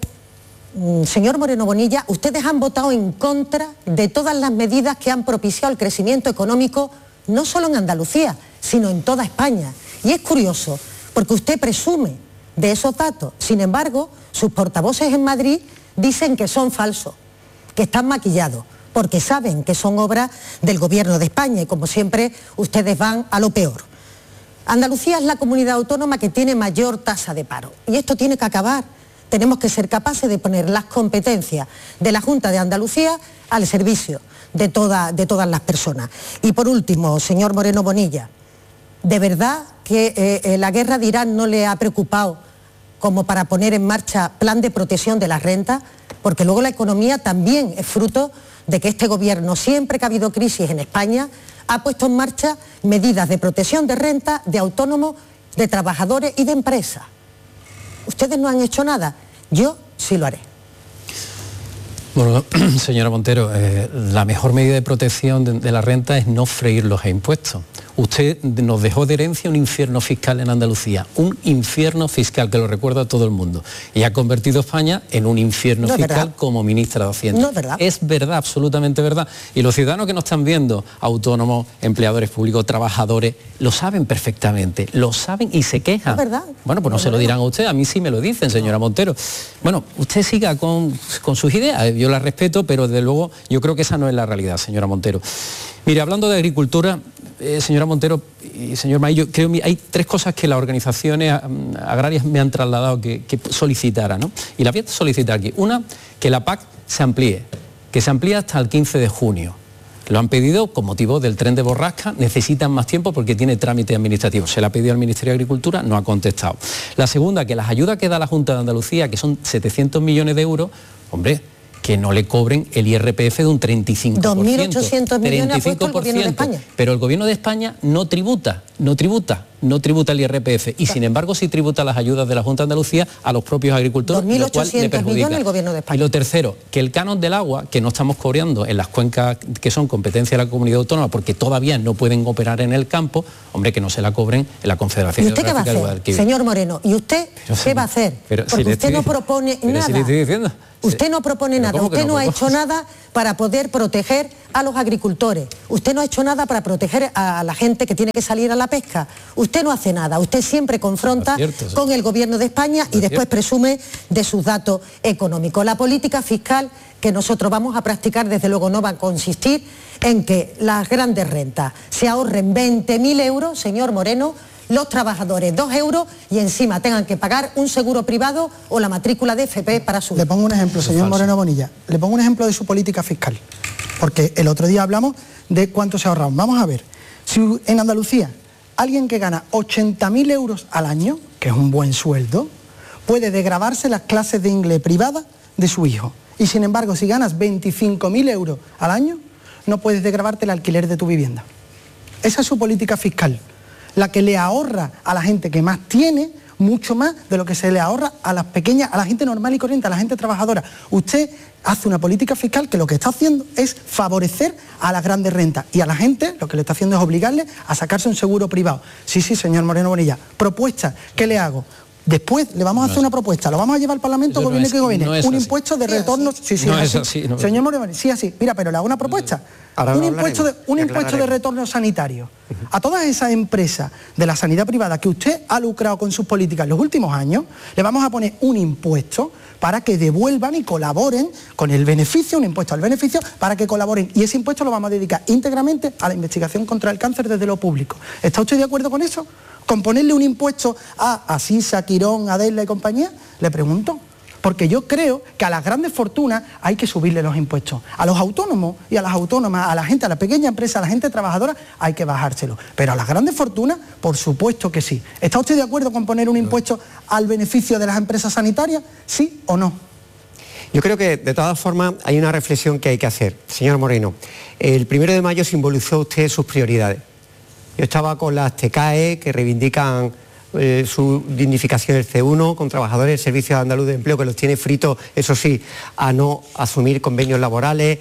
señor Moreno Bonilla, ustedes han votado en contra de todas las medidas que han propiciado el crecimiento económico, no solo en Andalucía, sino en toda España. Y es curioso, porque usted presume de esos datos. Sin embargo, sus portavoces en Madrid dicen que son falsos, que están maquillados, porque saben que son obras del Gobierno de España y, como siempre, ustedes van a lo peor. Andalucía es la comunidad autónoma que tiene mayor tasa de paro y esto tiene que acabar. Tenemos que ser capaces de poner las competencias de la Junta de Andalucía al servicio de, toda, de todas las personas. Y por último, señor Moreno Bonilla, ¿de verdad que eh, la guerra de Irán no le ha preocupado como para poner en marcha plan de protección de las rentas? Porque luego la economía también es fruto de que este gobierno, siempre que ha habido crisis en España, ha puesto en marcha medidas de protección de renta, de autónomos, de trabajadores y de empresas. Ustedes no han hecho nada, yo sí lo haré. Bueno, señora Montero, eh, la mejor medida de protección de, de la renta es no freírlos a impuestos. Usted nos dejó de herencia un infierno fiscal en Andalucía, un infierno fiscal, que lo recuerda a todo el mundo, y ha convertido a España en un infierno no fiscal verdad. Como ministra de Hacienda. No es verdad. Es verdad, absolutamente verdad. Y los ciudadanos que nos están viendo, autónomos, empleadores públicos, trabajadores, lo saben perfectamente, lo saben y se quejan. No es verdad. Bueno, pues no, no se lo dirán a usted, a mí sí me lo dicen, señora Montero. Bueno, usted siga con, con sus ideas, yo las respeto, pero desde luego yo creo que esa no es la realidad, señora Montero. Mire, hablando de agricultura, eh, señora Montero y señor Maillo, creo que hay tres cosas que las organizaciones agrarias me han trasladado que, que solicitara, ¿no? Y la voy a solicitar aquí. Una, que la P A C se amplíe, que se amplíe hasta el quince de junio. Lo han pedido con motivo del tren de borrasca, necesitan más tiempo porque tiene trámite administrativo. Se le ha pedido al Ministerio de Agricultura, no ha contestado. La segunda, que las ayudas que da la Junta de Andalucía, que son setecientos millones de euros, hombre, que no le cobren el I R P F de un treinta y cinco por ciento. dos mil ochocientos millones ha puesto el Gobierno de España. Pero el Gobierno de España no tributa, no tributa, no tributa el I R P F y sin embargo sí tributa las ayudas de la Junta de Andalucía a los propios agricultores, dos mil ochocientos millones el Gobierno de España. Y lo tercero, que el canon del agua, que no estamos cobrando en las cuencas que son competencia de la comunidad autónoma porque todavía no pueden operar en el campo, hombre, que no se la cobren en la Confederación ¿Y usted qué va a hacer, señor Moreno? ¿Y usted qué va a hacer? Pero porque si usted estoy, no propone nada. Si le estoy diciendo. Usted no propone nada, usted no, no ha hecho nada para poder proteger a los agricultores, usted no ha hecho nada para proteger a la gente que tiene que salir a la pesca, usted no hace nada, usted siempre confronta cierto, sí. con el Gobierno de España y después cierto. presume de sus datos económicos. La política fiscal que nosotros vamos a practicar desde luego no va a consistir en que las grandes rentas se ahorren veinte mil euros, señor Moreno, los trabajadores dos euros y encima tengan que pagar un seguro privado o la matrícula de F P para su... Le pongo un ejemplo, señor Moreno Bonilla, le pongo un ejemplo de su política fiscal, porque el otro día hablamos de cuánto se ahorraron. Vamos a ver, si en Andalucía alguien que gana ochenta mil euros al año, que es un buen sueldo, puede desgravarse las clases de inglés privadas de su hijo. Y sin embargo, si ganas veinticinco mil euros al año, no puedes desgravarte el alquiler de tu vivienda. Esa es su política fiscal, la que le ahorra a la gente que más tiene, mucho más de lo que se le ahorra a las pequeñas, a la gente normal y corriente, a la gente trabajadora. Usted hace una política fiscal que lo que está haciendo es favorecer a las grandes rentas y a la gente lo que le está haciendo es obligarle a sacarse un seguro privado. Sí, sí, señor Moreno Bonilla, propuesta, ¿qué le hago? Después le vamos a hacer una propuesta, lo vamos a llevar al Parlamento, no gobierne es, que gobierne, no un así. impuesto de retorno, sí, sí, no es así. así. No Señor es Moreno, sí, así, mira, pero le hago una propuesta, Ahora un impuesto de, un impuesto de retorno sanitario a todas esas empresas de la sanidad privada que usted ha lucrado con sus políticas en los últimos años, le vamos a poner un impuesto para que devuelvan y colaboren con el beneficio, un impuesto al beneficio, para que colaboren. Y ese impuesto lo vamos a dedicar íntegramente a la investigación contra el cáncer desde lo público. ¿Está usted de acuerdo con eso? ¿Con ponerle un impuesto a Asisa, Quirón, Adela y compañía? Le pregunto. Porque yo creo que a las grandes fortunas hay que subirle los impuestos. A los autónomos y a las autónomas, a la gente, a la pequeña empresa, a la gente trabajadora, hay que bajárselo. Pero a las grandes fortunas, por supuesto que sí. ¿Está usted de acuerdo con poner un impuesto al beneficio de las empresas sanitarias? ¿Sí o no? Yo creo que, de todas formas, hay una reflexión que hay que hacer. Señor Moreno, el primero de mayo simbolizó usted sus prioridades. Yo estaba con las T K E que reivindican eh, su dignificación del C uno, con trabajadores del Servicio Andaluz de Empleo que los tiene fritos, eso sí, a no asumir convenios laborales,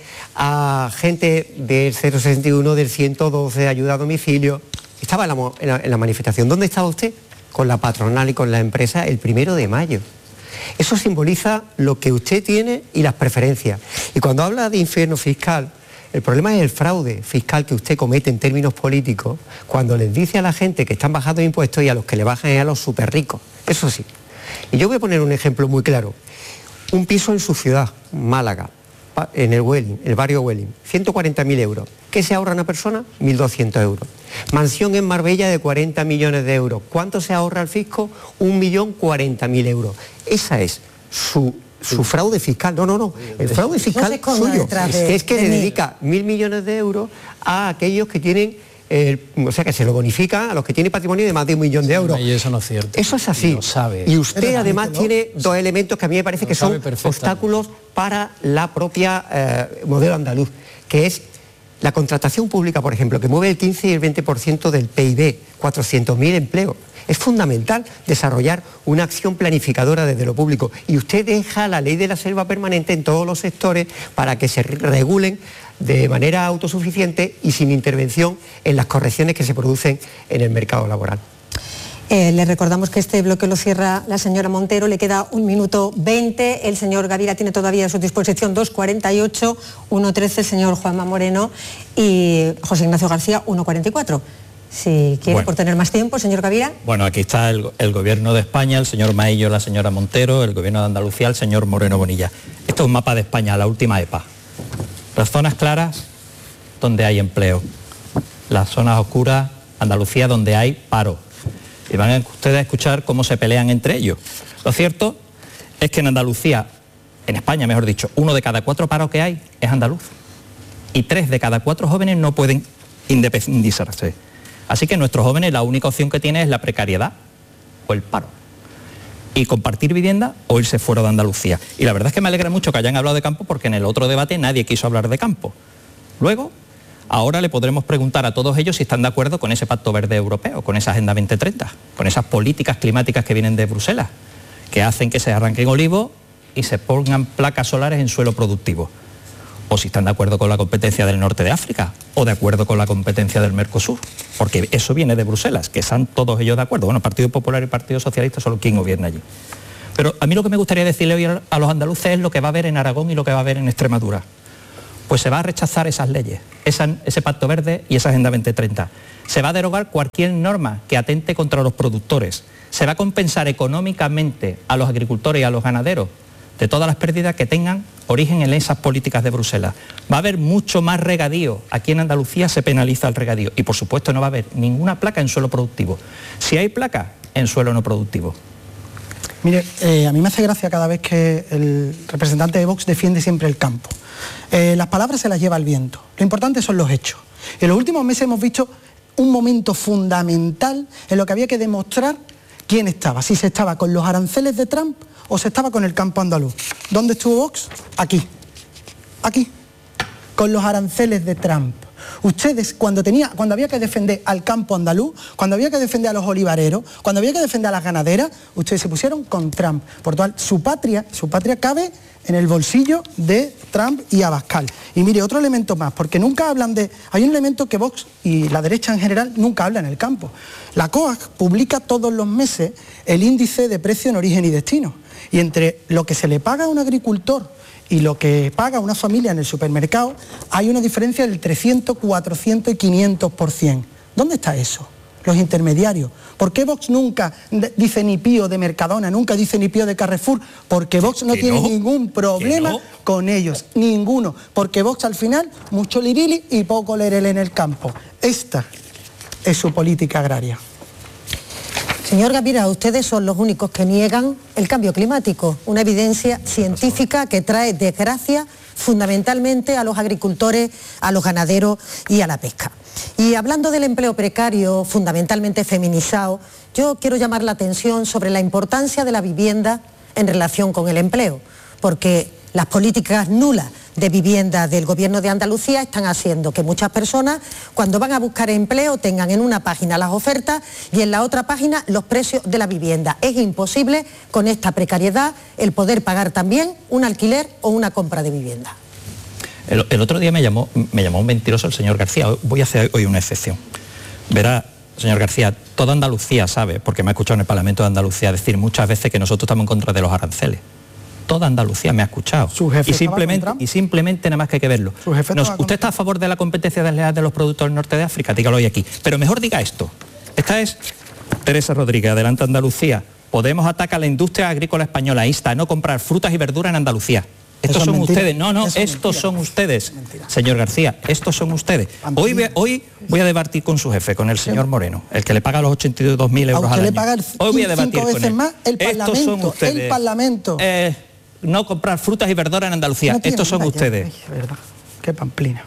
a gente del cero sesenta y uno, del ciento doce, ayuda a domicilio. Estaba en la, en la, en la manifestación. ¿Dónde estaba usted? Con la patronal y con la empresa el primero de mayo. Eso simboliza lo que usted tiene y las preferencias. Y cuando habla de infierno fiscal, el problema es el fraude fiscal que usted comete en términos políticos cuando les dice a la gente que están bajando impuestos y a los que le bajan es a los súper ricos. Eso sí. Y yo voy a poner un ejemplo muy claro. Un piso en su ciudad, Málaga, en el Welling, el barrio Welling, ciento cuarenta mil euros. ¿Qué se ahorra una persona? mil doscientos euros. Mansión en Marbella de cuarenta millones de euros. ¿Cuánto se ahorra el fisco? un millón cuarenta mil euros. Esa es su... su fraude fiscal. No, no, no. El fraude fiscal no suyo de, es que de le dedica mil millones de euros a aquellos que tienen, eh, o sea, que se lo bonifican a los que tienen patrimonio de más de un millón de euros. Y eso no es cierto. Eso es así. Lo sabe. Y usted además tiene dos elementos que a mí me parece que son obstáculos para la propia eh, modelo andaluz, que es la contratación pública, por ejemplo, que mueve el quince y el veinte por ciento del P I B, cuatrocientos mil empleos. Es fundamental desarrollar una acción planificadora desde lo público y usted deja la ley de la selva permanente en todos los sectores para que se regulen de manera autosuficiente y sin intervención en las correcciones que se producen en el mercado laboral. Eh, le recordamos que este bloque lo cierra la señora Montero, le queda un minuto veinte, el señor Gavira tiene todavía a su disposición dos cuarenta y ocho, uno trece el señor Juanma Moreno y José Ignacio García uno cuarenta y cuatro. Si quiere, bueno, por tener más tiempo, señor Gavira. Bueno, aquí está el, el Gobierno de España, el señor Maillo, la señora Montero, el Gobierno de Andalucía, el señor Moreno Bonilla. Esto es un mapa de España, la última E P A. Las zonas claras, donde hay empleo. Las zonas oscuras, Andalucía, donde hay paro. Y van a ustedes a escuchar cómo se pelean entre ellos. Lo cierto es que en Andalucía, en España mejor dicho, uno de cada cuatro paros que hay es andaluz. y tres de cada cuatro jóvenes no pueden independizarse. Así que nuestros jóvenes la única opción que tienen es la precariedad o el paro. Y compartir vivienda o irse fuera de Andalucía. Y la verdad es que me alegra mucho que hayan hablado de campo, porque en el otro debate nadie quiso hablar de campo. Luego, ahora le podremos preguntar a todos ellos si están de acuerdo con ese Pacto Verde Europeo, con esa Agenda veinte treinta, con esas políticas climáticas que vienen de Bruselas, que hacen que se arranquen olivos y se pongan placas solares en suelo productivo. O si están de acuerdo con la competencia del norte de África, o de acuerdo con la competencia del Mercosur, porque eso viene de Bruselas, que están todos ellos de acuerdo. Bueno, Partido Popular y Partido Socialista son quien gobierna allí. Pero a mí lo que me gustaría decirle hoy a los andaluces es lo que va a haber en Aragón y lo que va a haber en Extremadura. Pues se va a rechazar esas leyes, esa, ese Pacto Verde y esa Agenda veinte treinta. Se va a derogar cualquier norma que atente contra los productores. Se va a compensar económicamente a los agricultores y a los ganaderos de todas las pérdidas que tengan origen en esas políticas de Bruselas. Va a haber mucho más regadío. Aquí en Andalucía se penaliza el regadío y por supuesto no va a haber ninguna placa en suelo productivo. Si hay placa, en suelo no productivo. Mire, eh, a mí me hace gracia cada vez que el representante de Vox defiende siempre el campo. Eh, las palabras se las lleva el viento. Lo importante son los hechos. En los últimos meses hemos visto un momento fundamental en lo que había que demostrar quién estaba. Si se estaba con los aranceles de Trump o se estaba con el campo andaluz. ¿Dónde estuvo Vox? Aquí. Aquí. Con los aranceles de Trump. Ustedes, cuando, tenía, cuando había que defender al campo andaluz, cuando había que defender a los olivareros, cuando había que defender a las ganaderas, ustedes se pusieron con Trump. Por lo tanto, su patria, su patria cabe en el bolsillo de Trump y Abascal. Y mire, otro elemento más, porque nunca hablan de... Hay un elemento que Vox y la derecha en general nunca habla en el campo. La COAG publica todos los meses el índice de precio en origen y destino. Y entre lo que se le paga a un agricultor y lo que paga una familia en el supermercado, hay una diferencia del trescientos, cuatrocientos y quinientos por ciento. ¿Dónde está eso? Los intermediarios. ¿Por qué Vox nunca dice ni pío de Mercadona, nunca dice ni pío de Carrefour? Porque Vox no tiene no, ningún problema no. con ellos, ninguno. Porque Vox al final, mucho lirili y poco lerele en el campo. Esta es su política agraria. Señor Gavira, ustedes son los únicos que niegan el cambio climático, una evidencia científica que trae desgracia fundamentalmente a los agricultores, a los ganaderos y a la pesca. Y hablando del empleo precario, fundamentalmente feminizado, yo quiero llamar la atención sobre la importancia de la vivienda en relación con el empleo, porque las políticas nulas de vivienda del Gobierno de Andalucía están haciendo que muchas personas, cuando van a buscar empleo, tengan en una página las ofertas y en la otra página los precios de la vivienda. Es imposible con esta precariedad el poder pagar también un alquiler o una compra de vivienda. El, el otro día me llamó, me llamó un mentiroso el señor García. Voy a hacer hoy una excepción. Verá, señor García, toda Andalucía sabe, porque me ha escuchado en el Parlamento de Andalucía decir muchas veces que nosotros estamos en contra de los aranceles. Toda Andalucía me ha escuchado. Y simplemente, y simplemente nada más que hay que verlo. Nos, ¿Usted está a favor de la competencia desleal de los productos del norte de África? Dígalo hoy aquí. Pero mejor diga esto. Esta es Teresa Rodríguez, Adelante Andalucía. Podemos atacar a la industria agrícola española, insta a no comprar frutas y verduras en Andalucía. Estos son ustedes. No, no, estos son ustedes. Señor García, estos son ustedes. Hoy voy, hoy voy a debatir con su jefe, con el señor Moreno, el que le paga los ochenta y dos mil euros al año. Hoy voy a debatir con él. Más el Parlamento, estos son ustedes. El Parlamento. Eh, no comprar frutas y verduras en Andalucía. No estos son ustedes. Ay, verdad. Qué pamplina.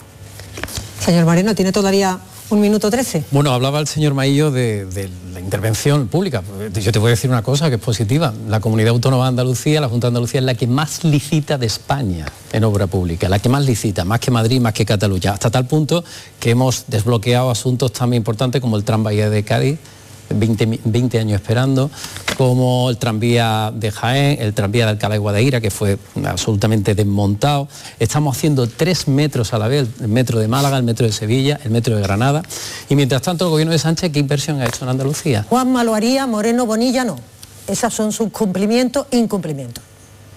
Señor Moreno, ¿tiene todavía un minuto trece? Bueno, hablaba el señor Maillo de, de la intervención pública. Yo te voy a decir una cosa que es positiva. La Comunidad Autónoma de Andalucía, la Junta de Andalucía, es la que más licita de España en obra pública, la que más licita, más que Madrid, más que Cataluña, hasta tal punto que hemos desbloqueado asuntos tan importantes como el tranvía de Cádiz, veinte, veinte años esperando, como el tranvía de Jaén, el tranvía de Alcalá de Guadaira, que fue absolutamente desmontado. Estamos haciendo tres metros a la vez, el metro de Málaga, el metro de Sevilla, el metro de Granada. Y mientras tanto el gobierno de Sánchez, ¿qué inversión ha hecho en Andalucía? Juanma lo haría, Moreno Bonilla no. Esos son sus cumplimientos, incumplimientos.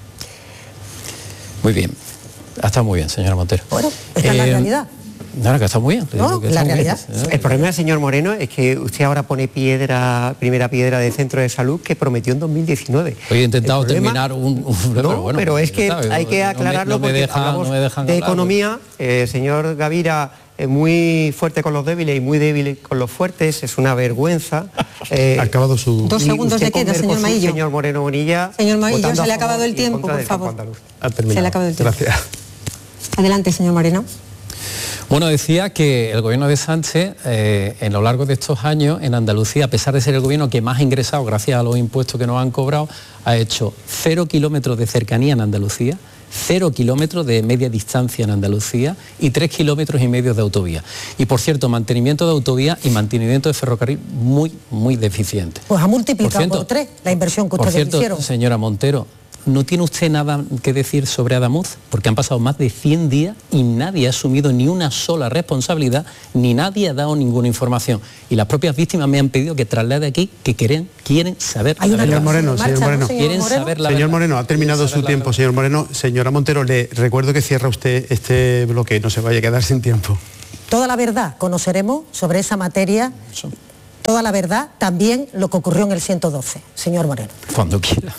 Muy bien. Ha estado muy bien, señora Montero. Bueno, esta eh, es la realidad. No, que está muy bien. No, la realidad. Bien. El problema, señor Moreno, es que usted ahora pone piedra, primera piedra del centro de salud que prometió en dos mil diecinueve. Hoy he intentado problema, terminar un... un no, pero, bueno, pero es que sabe, hay que aclararlo no me, no me deja, porque hablamos no me de economía. El eh, señor Gavira es muy fuerte con los débiles y muy débil con los fuertes. Es una vergüenza. Eh, ha acabado su... Dos segundos de queda, señor Maillo. Señor Moreno Bonilla. Señor Maillo, se le ha acabado el tiempo, por favor. Ha terminado. Se le ha acabado el tiempo. Gracias. Adelante, señor Moreno. Bueno, decía que el gobierno de Sánchez, eh, en lo largo de estos años, en Andalucía, a pesar de ser el gobierno que más ha ingresado gracias a los impuestos que nos han cobrado, ha hecho cero kilómetros de cercanía en Andalucía, cero kilómetros de media distancia en Andalucía y tres kilómetros y medio de autovía. Y por cierto, mantenimiento de autovía y mantenimiento de ferrocarril muy, muy deficiente. Pues ha multiplicado por, cierto, por tres la inversión que ustedes por cierto, hicieron. Señora Montero, ¿no tiene usted nada que decir sobre Adamuz? Porque han pasado más de cien días y nadie ha asumido ni una sola responsabilidad, ni nadie ha dado ninguna información. Y las propias víctimas me han pedido que traslade aquí que quieren, quieren saber la verdad. Señor Moreno, señor Moreno. Quieren saber la Señor verdad. Moreno, ha terminado su tiempo, señor Moreno. Señora Montero, le recuerdo que cierra usted este bloque, no se vaya a quedar sin tiempo. Toda la verdad conoceremos sobre esa materia, toda la verdad, también lo que ocurrió en el ciento doce, señor Moreno. Cuando quiera.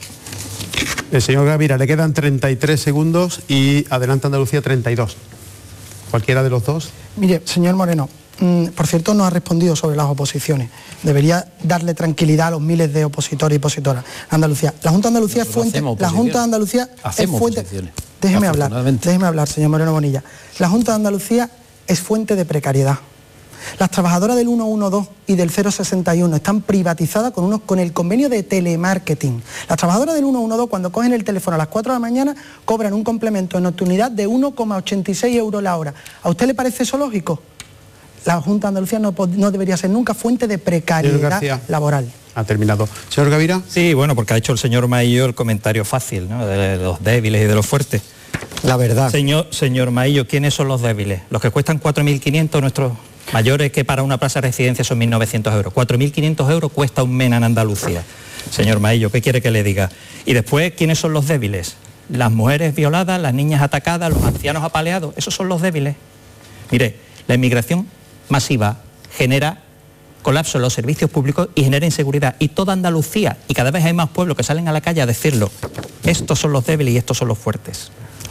El señor Gavira, le quedan treinta y tres segundos y Adelante Andalucía treinta y dos. ¿Cualquiera de los dos? Mire, señor Moreno, mmm, por cierto no ha respondido sobre las oposiciones. Debería darle tranquilidad a los miles de opositores y opositoras. Andalucía. La Junta de Andalucía es fuente. La Junta de Andalucía es fuente. Déjeme hablar, déjeme hablar, señor Moreno Bonilla. La Junta de Andalucía es fuente de precariedad. Las trabajadoras del ciento doce y del cero sesenta y uno están privatizadas con, unos, con el convenio de telemarketing. Las trabajadoras del ciento doce cuando cogen el teléfono a las cuatro de la mañana cobran un complemento en nocturnidad de uno coma ochenta y seis euros la hora. ¿A usted le parece eso lógico? La Junta de Andalucía no, no debería ser nunca fuente de precariedad laboral. Ha terminado. Señor Gavira. Sí, bueno, porque ha hecho el señor Maillo el comentario fácil, ¿no?, de los débiles y de los fuertes. La verdad. Señor, señor Maillo, ¿quiénes son los débiles? Los que cuestan cuatro mil quinientos, nuestros mayores, que para una plaza de residencia son mil novecientos euros. cuatro mil quinientos euros cuesta un MENA en Andalucía. Señor Maillo, ¿qué quiere que le diga? Y después, ¿quiénes son los débiles? Las mujeres violadas, las niñas atacadas, los ancianos apaleados. Esos son los débiles. Mire, la inmigración masiva genera colapso en los servicios públicos y genera inseguridad. Y toda Andalucía, y cada vez hay más pueblos que salen a la calle a decirlo. Estos son los débiles y estos son los fuertes.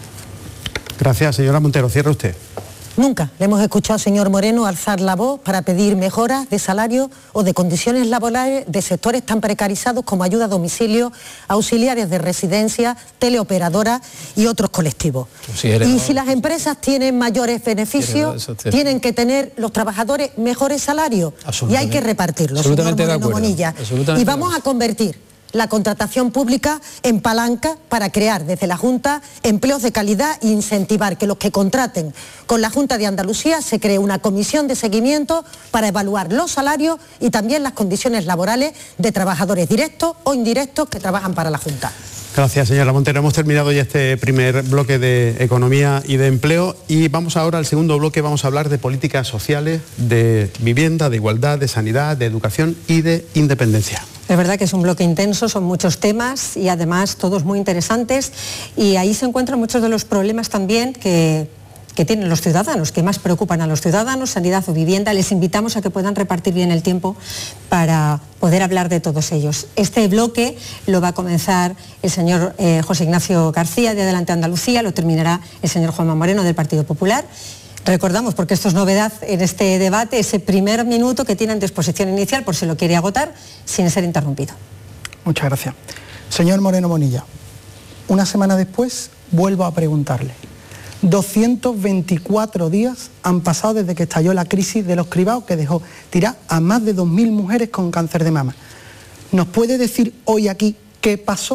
Gracias, señora Montero. Cierra usted. Nunca le hemos escuchado, señor Moreno, alzar la voz para pedir mejoras de salario o de condiciones laborales de sectores tan precarizados como ayuda a domicilio, auxiliares de residencia, teleoperadoras y otros colectivos. Si eres, y no, si las empresas tienen mayores beneficios, tienen que tener los trabajadores mejores salarios y hay que repartirlos, señor Moreno Bonilla. Y vamos a convertir la contratación pública en palanca para crear desde la Junta empleos de calidad e incentivar que los que contraten con la Junta de Andalucía se cree una comisión de seguimiento para evaluar los salarios y también las condiciones laborales de trabajadores directos o indirectos que trabajan para la Junta. Gracias, señora Montero. Hemos terminado ya este primer bloque de economía y de empleo y vamos ahora al segundo bloque. Vamos a hablar de políticas sociales, de vivienda, de igualdad, de sanidad, de educación y de independencia. Es verdad que es un bloque intenso, son muchos temas y además todos muy interesantes y ahí se encuentran muchos de los problemas también que, que tienen los ciudadanos, que más preocupan a los ciudadanos, sanidad o vivienda. Les invitamos a que puedan repartir bien el tiempo para poder hablar de todos ellos. Este bloque lo va a comenzar el señor eh, José Ignacio García de Adelante Andalucía, lo terminará el señor Juanma Moreno del Partido Popular. Recordamos, porque esto es novedad en este debate, ese primer minuto que tienen de exposición inicial, por si lo quiere agotar, sin ser interrumpido. Muchas gracias. Señor Moreno Bonilla, una semana después vuelvo a preguntarle. doscientos veinticuatro días han pasado desde que estalló la crisis de los cribados que dejó tirar a más de dos mil mujeres con cáncer de mama. ¿Nos puede decir hoy aquí qué pasó?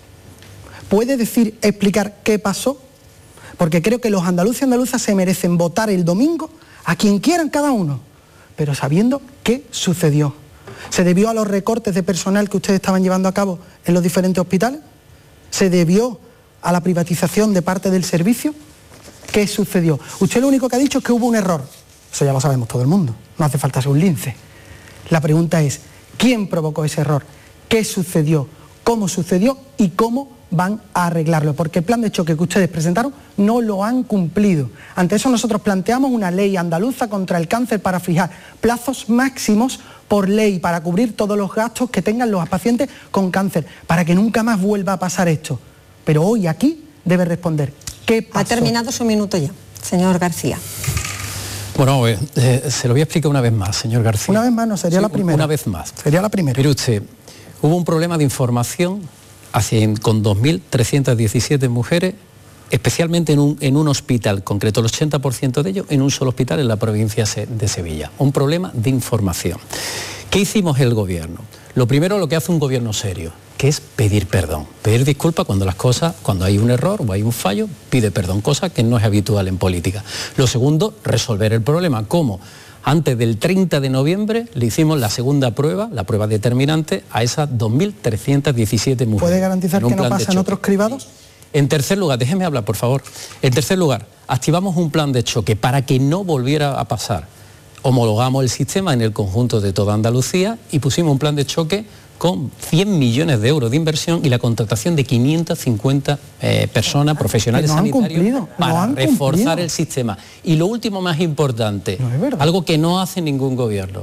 ¿Puede decir, explicar qué pasó? Porque creo que los andaluces y andaluzas se merecen votar el domingo a quien quieran cada uno, pero sabiendo qué sucedió. ¿Se debió a los recortes de personal que ustedes estaban llevando a cabo en los diferentes hospitales? ¿Se debió a la privatización de parte del servicio? ¿Qué sucedió? Usted lo único que ha dicho es que hubo un error. Eso ya lo sabemos todo el mundo, no hace falta ser un lince. La pregunta es, ¿quién provocó ese error? ¿Qué sucedió? ¿Cómo sucedió? ¿Y cómo van a arreglarlo? Porque el plan de choque que ustedes presentaron no lo han cumplido. Ante eso nosotros planteamos una ley andaluza contra el cáncer para fijar plazos máximos por ley para cubrir todos los gastos que tengan los pacientes con cáncer, para que nunca más vuelva a pasar esto. Pero hoy aquí debe responder, ¿qué pasó? Ha terminado su minuto ya, señor García. Bueno, eh, eh, se lo voy a explicar una vez más, señor García. Una vez más, no sería sí, la primera. Una vez más. Sería la primera. Mire usted, hubo un problema de información hacia, con dos mil trescientas diecisiete mujeres especialmente en un, en un hospital concreto, el ochenta por ciento de ellos en un solo hospital en la provincia de Sevilla. Un problema de información. ¿Qué hicimos el gobierno? Lo primero, lo que hace un gobierno serio, que es pedir perdón, pedir disculpas cuando las cosas, cuando hay un error o hay un fallo, pide perdón, cosa que no es habitual en política. Lo segundo, resolver el problema. ¿Cómo? Antes del treinta de noviembre le hicimos la segunda prueba, la prueba determinante, a esas dos mil trescientas diecisiete mujeres. ¿Puede garantizar que no pasa en otros cribados? En tercer lugar, déjeme hablar, por favor. En tercer lugar, activamos un plan de choque para que no volviera a pasar. Homologamos el sistema en el conjunto de toda Andalucía y pusimos un plan de choque con cien millones de euros de inversión y la contratación de quinientas cincuenta eh, personas, profesionales sanitarios, para reforzar cumplido. el sistema. Y lo último más importante, no algo que no hace ningún gobierno,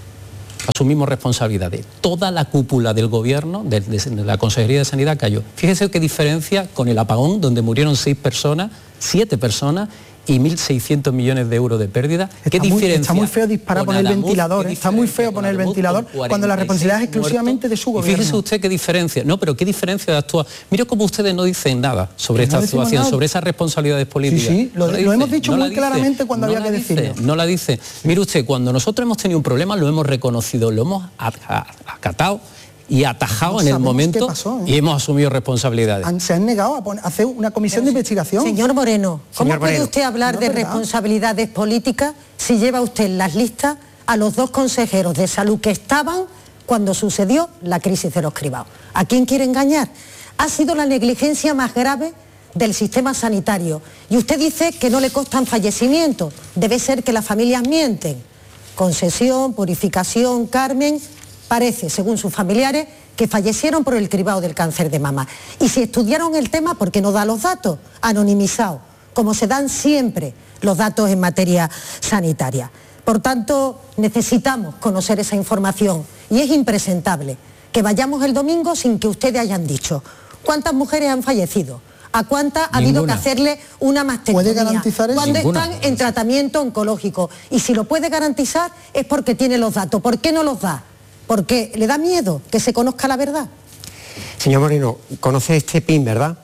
asumimos responsabilidades. Toda la cúpula del gobierno, de, de, de la Consejería de Sanidad cayó. Fíjese qué diferencia con el apagón, donde murieron seis personas, siete personas, y mil seiscientos millones de euros de pérdida. ¿Qué está diferencia? Muy, está muy feo disparar poner el ventilador, ¿eh? Está muy feo poner el ventilador cuando la responsabilidad es exclusivamente de su gobierno. Fíjese usted qué diferencia, no, pero qué diferencia de actuar. Mire cómo ustedes no dicen nada sobre esta no actuación, nada. sobre esas responsabilidades políticas. Sí, sí, lo, no lo hemos dicho no muy dice, claramente cuando no había que dice, decirlo. No la dice. Mire usted, cuando nosotros hemos tenido un problema lo hemos reconocido, lo hemos acatado y atajado no en el momento pasó, ¿eh? y hemos asumido responsabilidades. Han, se han negado a poner, hacer una comisión Pero, de investigación. Señor Moreno, ¿cómo señor puede Moreno. usted hablar no, de verdad. responsabilidades políticas si lleva usted en las listas a los dos consejeros de salud que estaban cuando sucedió la crisis de los cribados? ¿A quién quiere engañar? Ha sido la negligencia más grave del sistema sanitario. Y usted dice que no le constan fallecimientos. Debe ser que las familias mienten. Concesión, Purificación, Carmen... Parece, según sus familiares, que fallecieron por el cribado del cáncer de mama. Y si estudiaron el tema, ¿por qué no da los datos? Anonimizados, como se dan siempre los datos en materia sanitaria. Por tanto, necesitamos conocer esa información y es impresentable que vayamos el domingo sin que ustedes hayan dicho cuántas mujeres han fallecido, a cuántas ha habido que hacerle una mastectomía, ¿puede garantizar eso? cuando Ninguna. están en tratamiento oncológico. Y si lo puede garantizar es porque tiene los datos. ¿Por qué no los da? Porque le da miedo que se conozca la verdad. Señor Moreno, conoce este P I N, ¿verdad?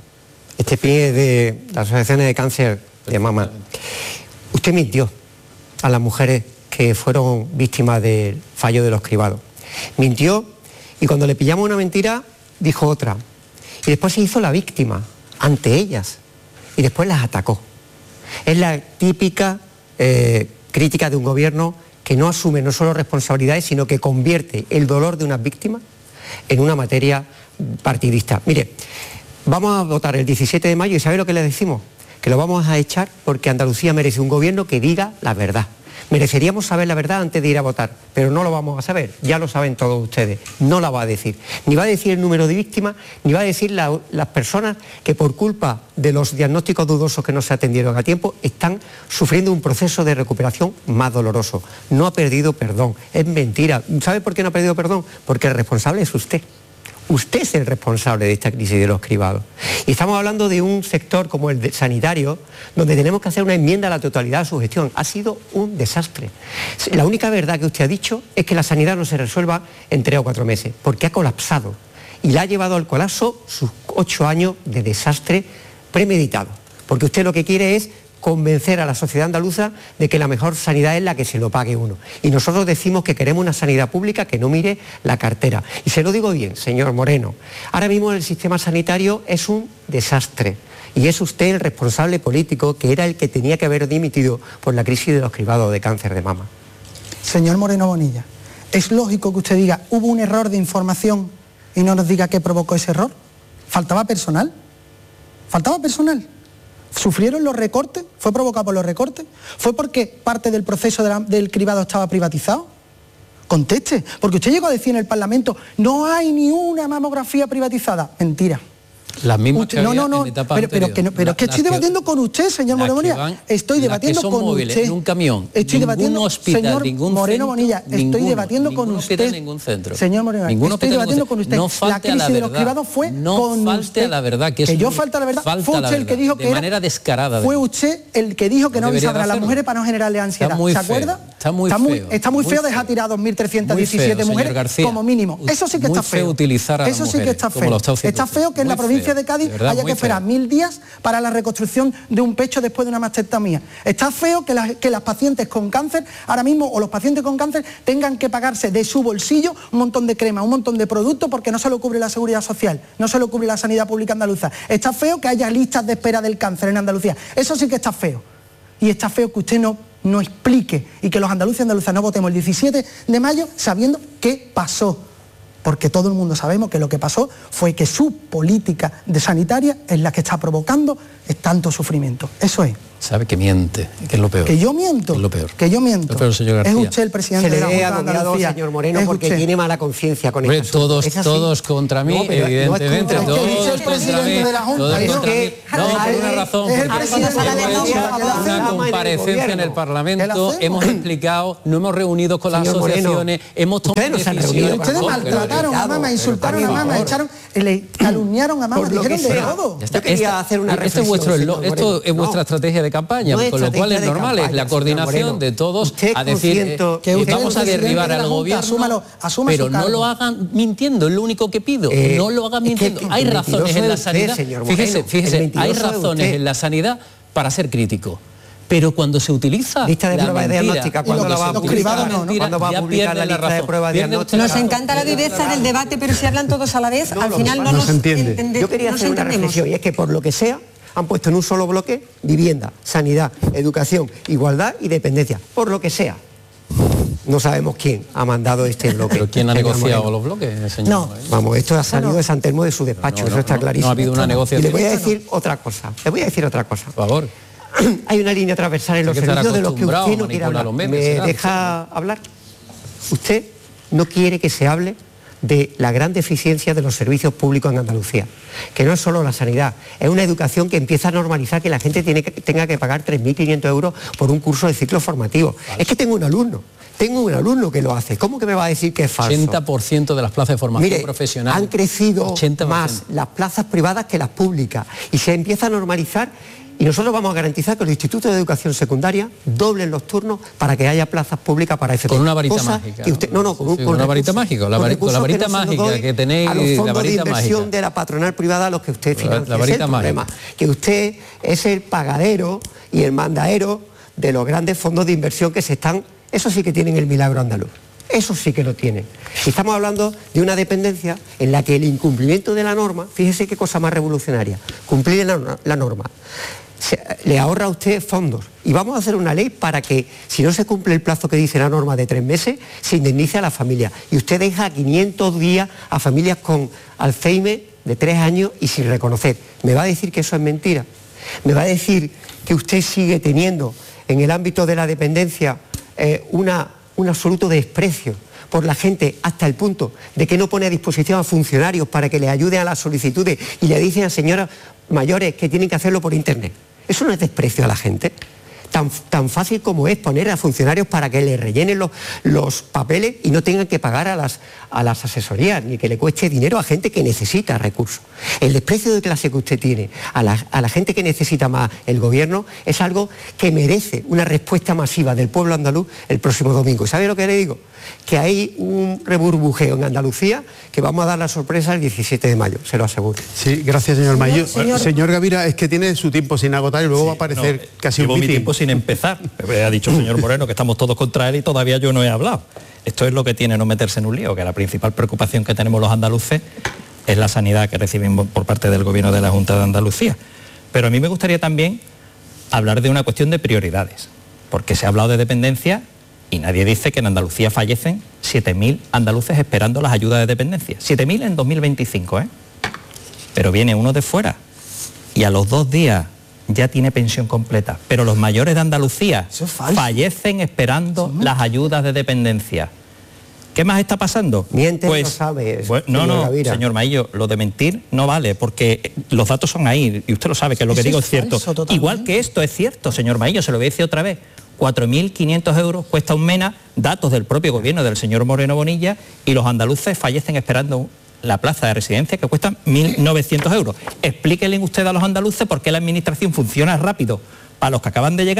Este P I N es de las asociaciones de cáncer de mama. Usted mintió a las mujeres que fueron víctimas del fallo de los cribados. Mintió y cuando le pillamos una mentira, dijo otra. Y después se hizo la víctima ante ellas y después las atacó. Es la típica eh, crítica de un gobierno que no asume no solo responsabilidades, sino que convierte el dolor de unas víctimas en una materia partidista. Mire, vamos a votar el diecisiete de mayo y ¿sabe lo que le decimos? Que lo vamos a echar porque Andalucía merece un gobierno que diga la verdad. Mereceríamos saber la verdad antes de ir a votar, pero no lo vamos a saber, ya lo saben todos ustedes, no la va a decir. Ni va a decir el número de víctimas, ni va a decir la, las personas que por culpa de los diagnósticos dudosos que no se atendieron a tiempo están sufriendo un proceso de recuperación más doloroso. No ha perdido perdón, es mentira. ¿Sabe por qué no ha perdido perdón? Porque el responsable es usted. Usted es el responsable de esta crisis de los cribados. Y estamos hablando de un sector como el sanitario, donde tenemos que hacer una enmienda a la totalidad de su gestión. Ha sido un desastre. La única verdad que usted ha dicho es que la sanidad no se resuelva en tres o cuatro meses, porque ha colapsado. Y le ha llevado al colapso sus ocho años de desastre premeditado. Porque usted lo que quiere es convencer a la sociedad andaluza de que la mejor sanidad es la que se lo pague uno. Y nosotros decimos que queremos una sanidad pública que no mire la cartera. Y se lo digo bien, señor Moreno, ahora mismo el sistema sanitario es un desastre. Y es usted el responsable político que era el que tenía que haber dimitido por la crisis de los cribados de cáncer de mama. Señor Moreno Bonilla, ¿es lógico que usted diga hubo un error de información y no nos diga qué provocó ese error? ¿Faltaba personal? ¿Faltaba personal? ¿Sufrieron los recortes? ¿Fue provocado por los recortes? ¿Fue porque parte del proceso de la, del cribado estaba privatizado? Conteste, porque usted llegó a decir en el Parlamento, no hay ni una mamografía privatizada. Mentira. Las mismas usted, que no, no, no, en etapa pero, pero, que no, pero la, es que estoy debatiendo que, con usted, señor Moreno Bonilla. Estoy debatiendo que son con móviles, usted. En un camión, estoy ningún debatiendo, hospital, señor ningún Moreno centro, Bonilla, estoy ninguno, debatiendo ningún con hospital, usted. Ningún centro. Señor Moreno, ningún estoy debatiendo con usted. No la crisis la de los cribados fue no con falte usted. a la verdad, que, que es yo un, falta la verdad. Falta fue usted la el que dijo que de era, manera descarada. Fue usted el que dijo que no avisaban a las mujeres para no generarle ansiedad. ¿Se acuerda? está muy está muy, feo. Está muy, muy feo, feo dejar tirar dos mil trescientas diecisiete feo, mujeres García, como mínimo. Eso sí que está feo. feo utilizar a Eso sí que está feo. Está, está feo que en la provincia feo, de Cádiz de verdad, haya que esperar feo. mil días para la reconstrucción de un pecho después de una mastectomía. Está feo que, la, que las pacientes con cáncer ahora mismo, o los pacientes con cáncer, tengan que pagarse de su bolsillo un montón de crema, un montón de productos, porque no se lo cubre la Seguridad Social, no se lo cubre la sanidad pública andaluza. Está feo que haya listas de espera del cáncer en Andalucía. Eso sí que está feo. Y está feo que usted no, no explique y que los andaluces y andaluzas no votemos el diecisiete de mayo sabiendo qué pasó. Porque todo el mundo sabemos que lo que pasó fue que su política de sanitaria es la que está provocando tanto sufrimiento. Eso es. Sabe que miente, que es lo peor. Que yo miento. Que es lo peor. Que yo miento. Lo peor, señor García. Es usted el presidente de la Junta de Andalucía. Señor Moreno, es porque usted. tiene mala conciencia con Hombre, todos, todos contra mí, no, evidentemente, no todos es el contra mí. De la Junta, todos ¿no? contra mí. No, por una razón, porque hemos hecho una comparecencia en el Parlamento, hemos explicado, no hemos reunido con las asociaciones, hemos tomado decisiones. Ustedes maltrataron a mamá, insultaron a mamá, echaron, le calumniaron a mamá, dijeron de todo. Yo quería hacer una reflexión. Esto es vuestra estrategia de campaña, con lo cual es normal, es la coordinación de todos a decir que vamos a derribar al gobierno, pero no lo hagan mintiendo, es lo único que pido, no lo hagan mintiendo. Hay razones en la sanidad, fíjese, fíjese, hay razones en la sanidad para ser crítico. Pero cuando se utiliza lista de la pruebas diagnósticas, cuando la va a publicar, no, ¿no? Cuando va a publicar la lista de pruebas diagnósticas. Nos encanta la viveza del debate, pero si hablan todos a la vez, no, al final no, no nos entiende. Entiende, Yo quería hacer una reflexión, y es que por lo que sea, han puesto en un solo bloque vivienda, sanidad, educación, igualdad y dependencia. Por lo que sea. No sabemos quién ha mandado este bloque. ¿Pero quién ha negociado los bloques, señor? No, vamos, esto ha salido no. de San Telmo de su despacho, no, no, eso está no, clarísimo. No ha habido una negociación. Y le voy a decir no. otra cosa, le voy a decir otra cosa. Por favor. Hay una línea transversal en los servicios de los que usted no quiere hablar. ¿Me deja hablar? Usted no quiere que se hable de la gran deficiencia de los servicios públicos en Andalucía, que no es solo la sanidad, es una educación que empieza a normalizar que la gente tiene que, tenga que pagar tres mil quinientos euros por un curso de ciclo formativo. Falso. Es que tengo un alumno, tengo un alumno que lo hace, ¿cómo que me va a decir que es falso? ochenta por ciento de las plazas de formación Mire, profesional. Han crecido más las plazas privadas que las públicas y se empieza a normalizar. Y nosotros vamos a garantizar que los institutos de educación secundaria doblen los turnos para que haya plazas públicas para F P. Con una varita mágica. Que usted, no, no, con, un, sí, con una varita mágica, la, var, con la varita que mágica que tenéis, a los fondos la varita de inversión mágica de la patronal privada a los que usted financia. La varita es el problema, mágica. Que usted es el pagadero y el mandadero de los grandes fondos de inversión que se están, eso sí que tienen el milagro andaluz. Eso sí que lo tienen. Y estamos hablando de una dependencia en la que el incumplimiento de la norma, fíjese qué cosa más revolucionaria, cumplir la, la norma, se, le ahorra a usted fondos. Y vamos a hacer una ley para que, si no se cumple el plazo que dice la norma de tres meses, se indemnice a la familia. Y usted deja quinientos días a familias con Alzheimer de tres años y sin reconocer. ¿Me va a decir que eso es mentira? ¿Me va a decir que usted sigue teniendo en el ámbito de la dependencia eh, una... un absoluto desprecio por la gente hasta el punto de que no pone a disposición a funcionarios para que les ayuden a las solicitudes y le dicen a señoras mayores que tienen que hacerlo por internet? ¿Eso no es desprecio a la gente? Tan, tan fácil como es poner a funcionarios para que les rellenen los, los papeles y no tengan que pagar a las, a las asesorías, ni que le cueste dinero a gente que necesita recursos. El desprecio de clase que usted tiene a la, a la gente que necesita más el gobierno es algo que merece una respuesta masiva del pueblo andaluz el próximo domingo. ¿Sabe lo que le digo? Que hay un reburbujeo en Andalucía que vamos a dar la sorpresa el diecisiete de mayo, se lo aseguro. Sí, gracias, señor Mayo. Señor, señor Gavira, es que tiene su tiempo sin agotar y luego sí, va a aparecer no, casi un mi tiempo sin empezar. Ha dicho el señor Moreno que estamos todos contra él y todavía yo no he hablado. Esto es lo que tiene no meterse en un lío, que la principal preocupación que tenemos los andaluces es la sanidad que recibimos por parte del gobierno de la Junta de Andalucía. Pero a mí me gustaría también hablar de una cuestión de prioridades, porque se ha hablado de dependencia y nadie dice que en Andalucía fallecen siete mil andaluces esperando las ayudas de dependencia. siete mil en dos mil veinticinco, ¿eh? Pero viene uno de fuera y a los dos días ya tiene pensión completa. Pero los mayores de Andalucía fallecen esperando las ayudas de dependencia. ¿Qué más está pasando? Miente, pues, no sabes. Pues, no, no, Gavira. Señor Maillo, lo de mentir no vale, porque los datos son ahí, y usted lo sabe, que lo que digo es cierto. Igual que esto es cierto, señor Maillo, se lo voy a decir otra vez. cuatro mil quinientos euros cuesta un MENA, datos del propio gobierno del señor Moreno Bonilla, y los andaluces fallecen esperando la plaza de residencia que cuesta mil novecientos euros. Explíquenle usted a los andaluces por qué la administración funciona rápido para los que acaban de llegar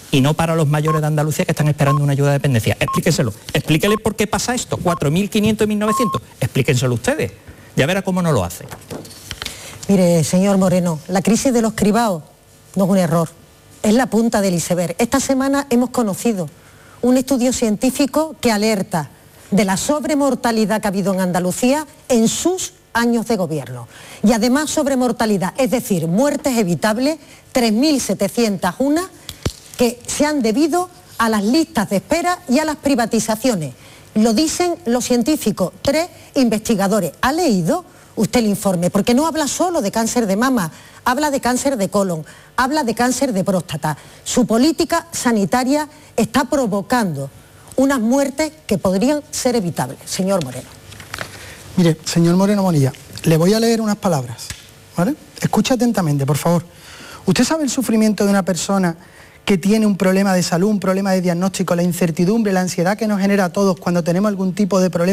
y no para los mayores de Andalucía que están esperando una ayuda de dependencia. Explíquenselo. Explíquenle por qué pasa esto. cuatro mil quinientos y mil novecientos. Explíquenselo ustedes. Ya verá cómo no lo hace. Mire, señor Moreno, la crisis de los cribados no es un error, es la punta del iceberg. Esta semana hemos conocido un estudio científico que alerta de la sobremortalidad que ha habido en Andalucía en sus años de gobierno. Y además sobremortalidad, es decir, muertes evitables, tres mil setecientos uno, que se han debido a las listas de espera y a las privatizaciones. Lo dicen los científicos, tres investigadores. ¿Ha leído usted el informe? Porque no habla solo de cáncer de mama, habla de cáncer de colon, habla de cáncer de próstata. Su política sanitaria está provocando unas muertes que podrían ser evitables. Señor Moreno. Mire, señor Moreno Bonilla, le voy a leer unas palabras, ¿vale? Escuche atentamente, por favor. ¿Usted sabe el sufrimiento de una persona que tiene un problema de salud, un problema de diagnóstico, la incertidumbre, la ansiedad que nos genera a todos cuando tenemos algún tipo de problema?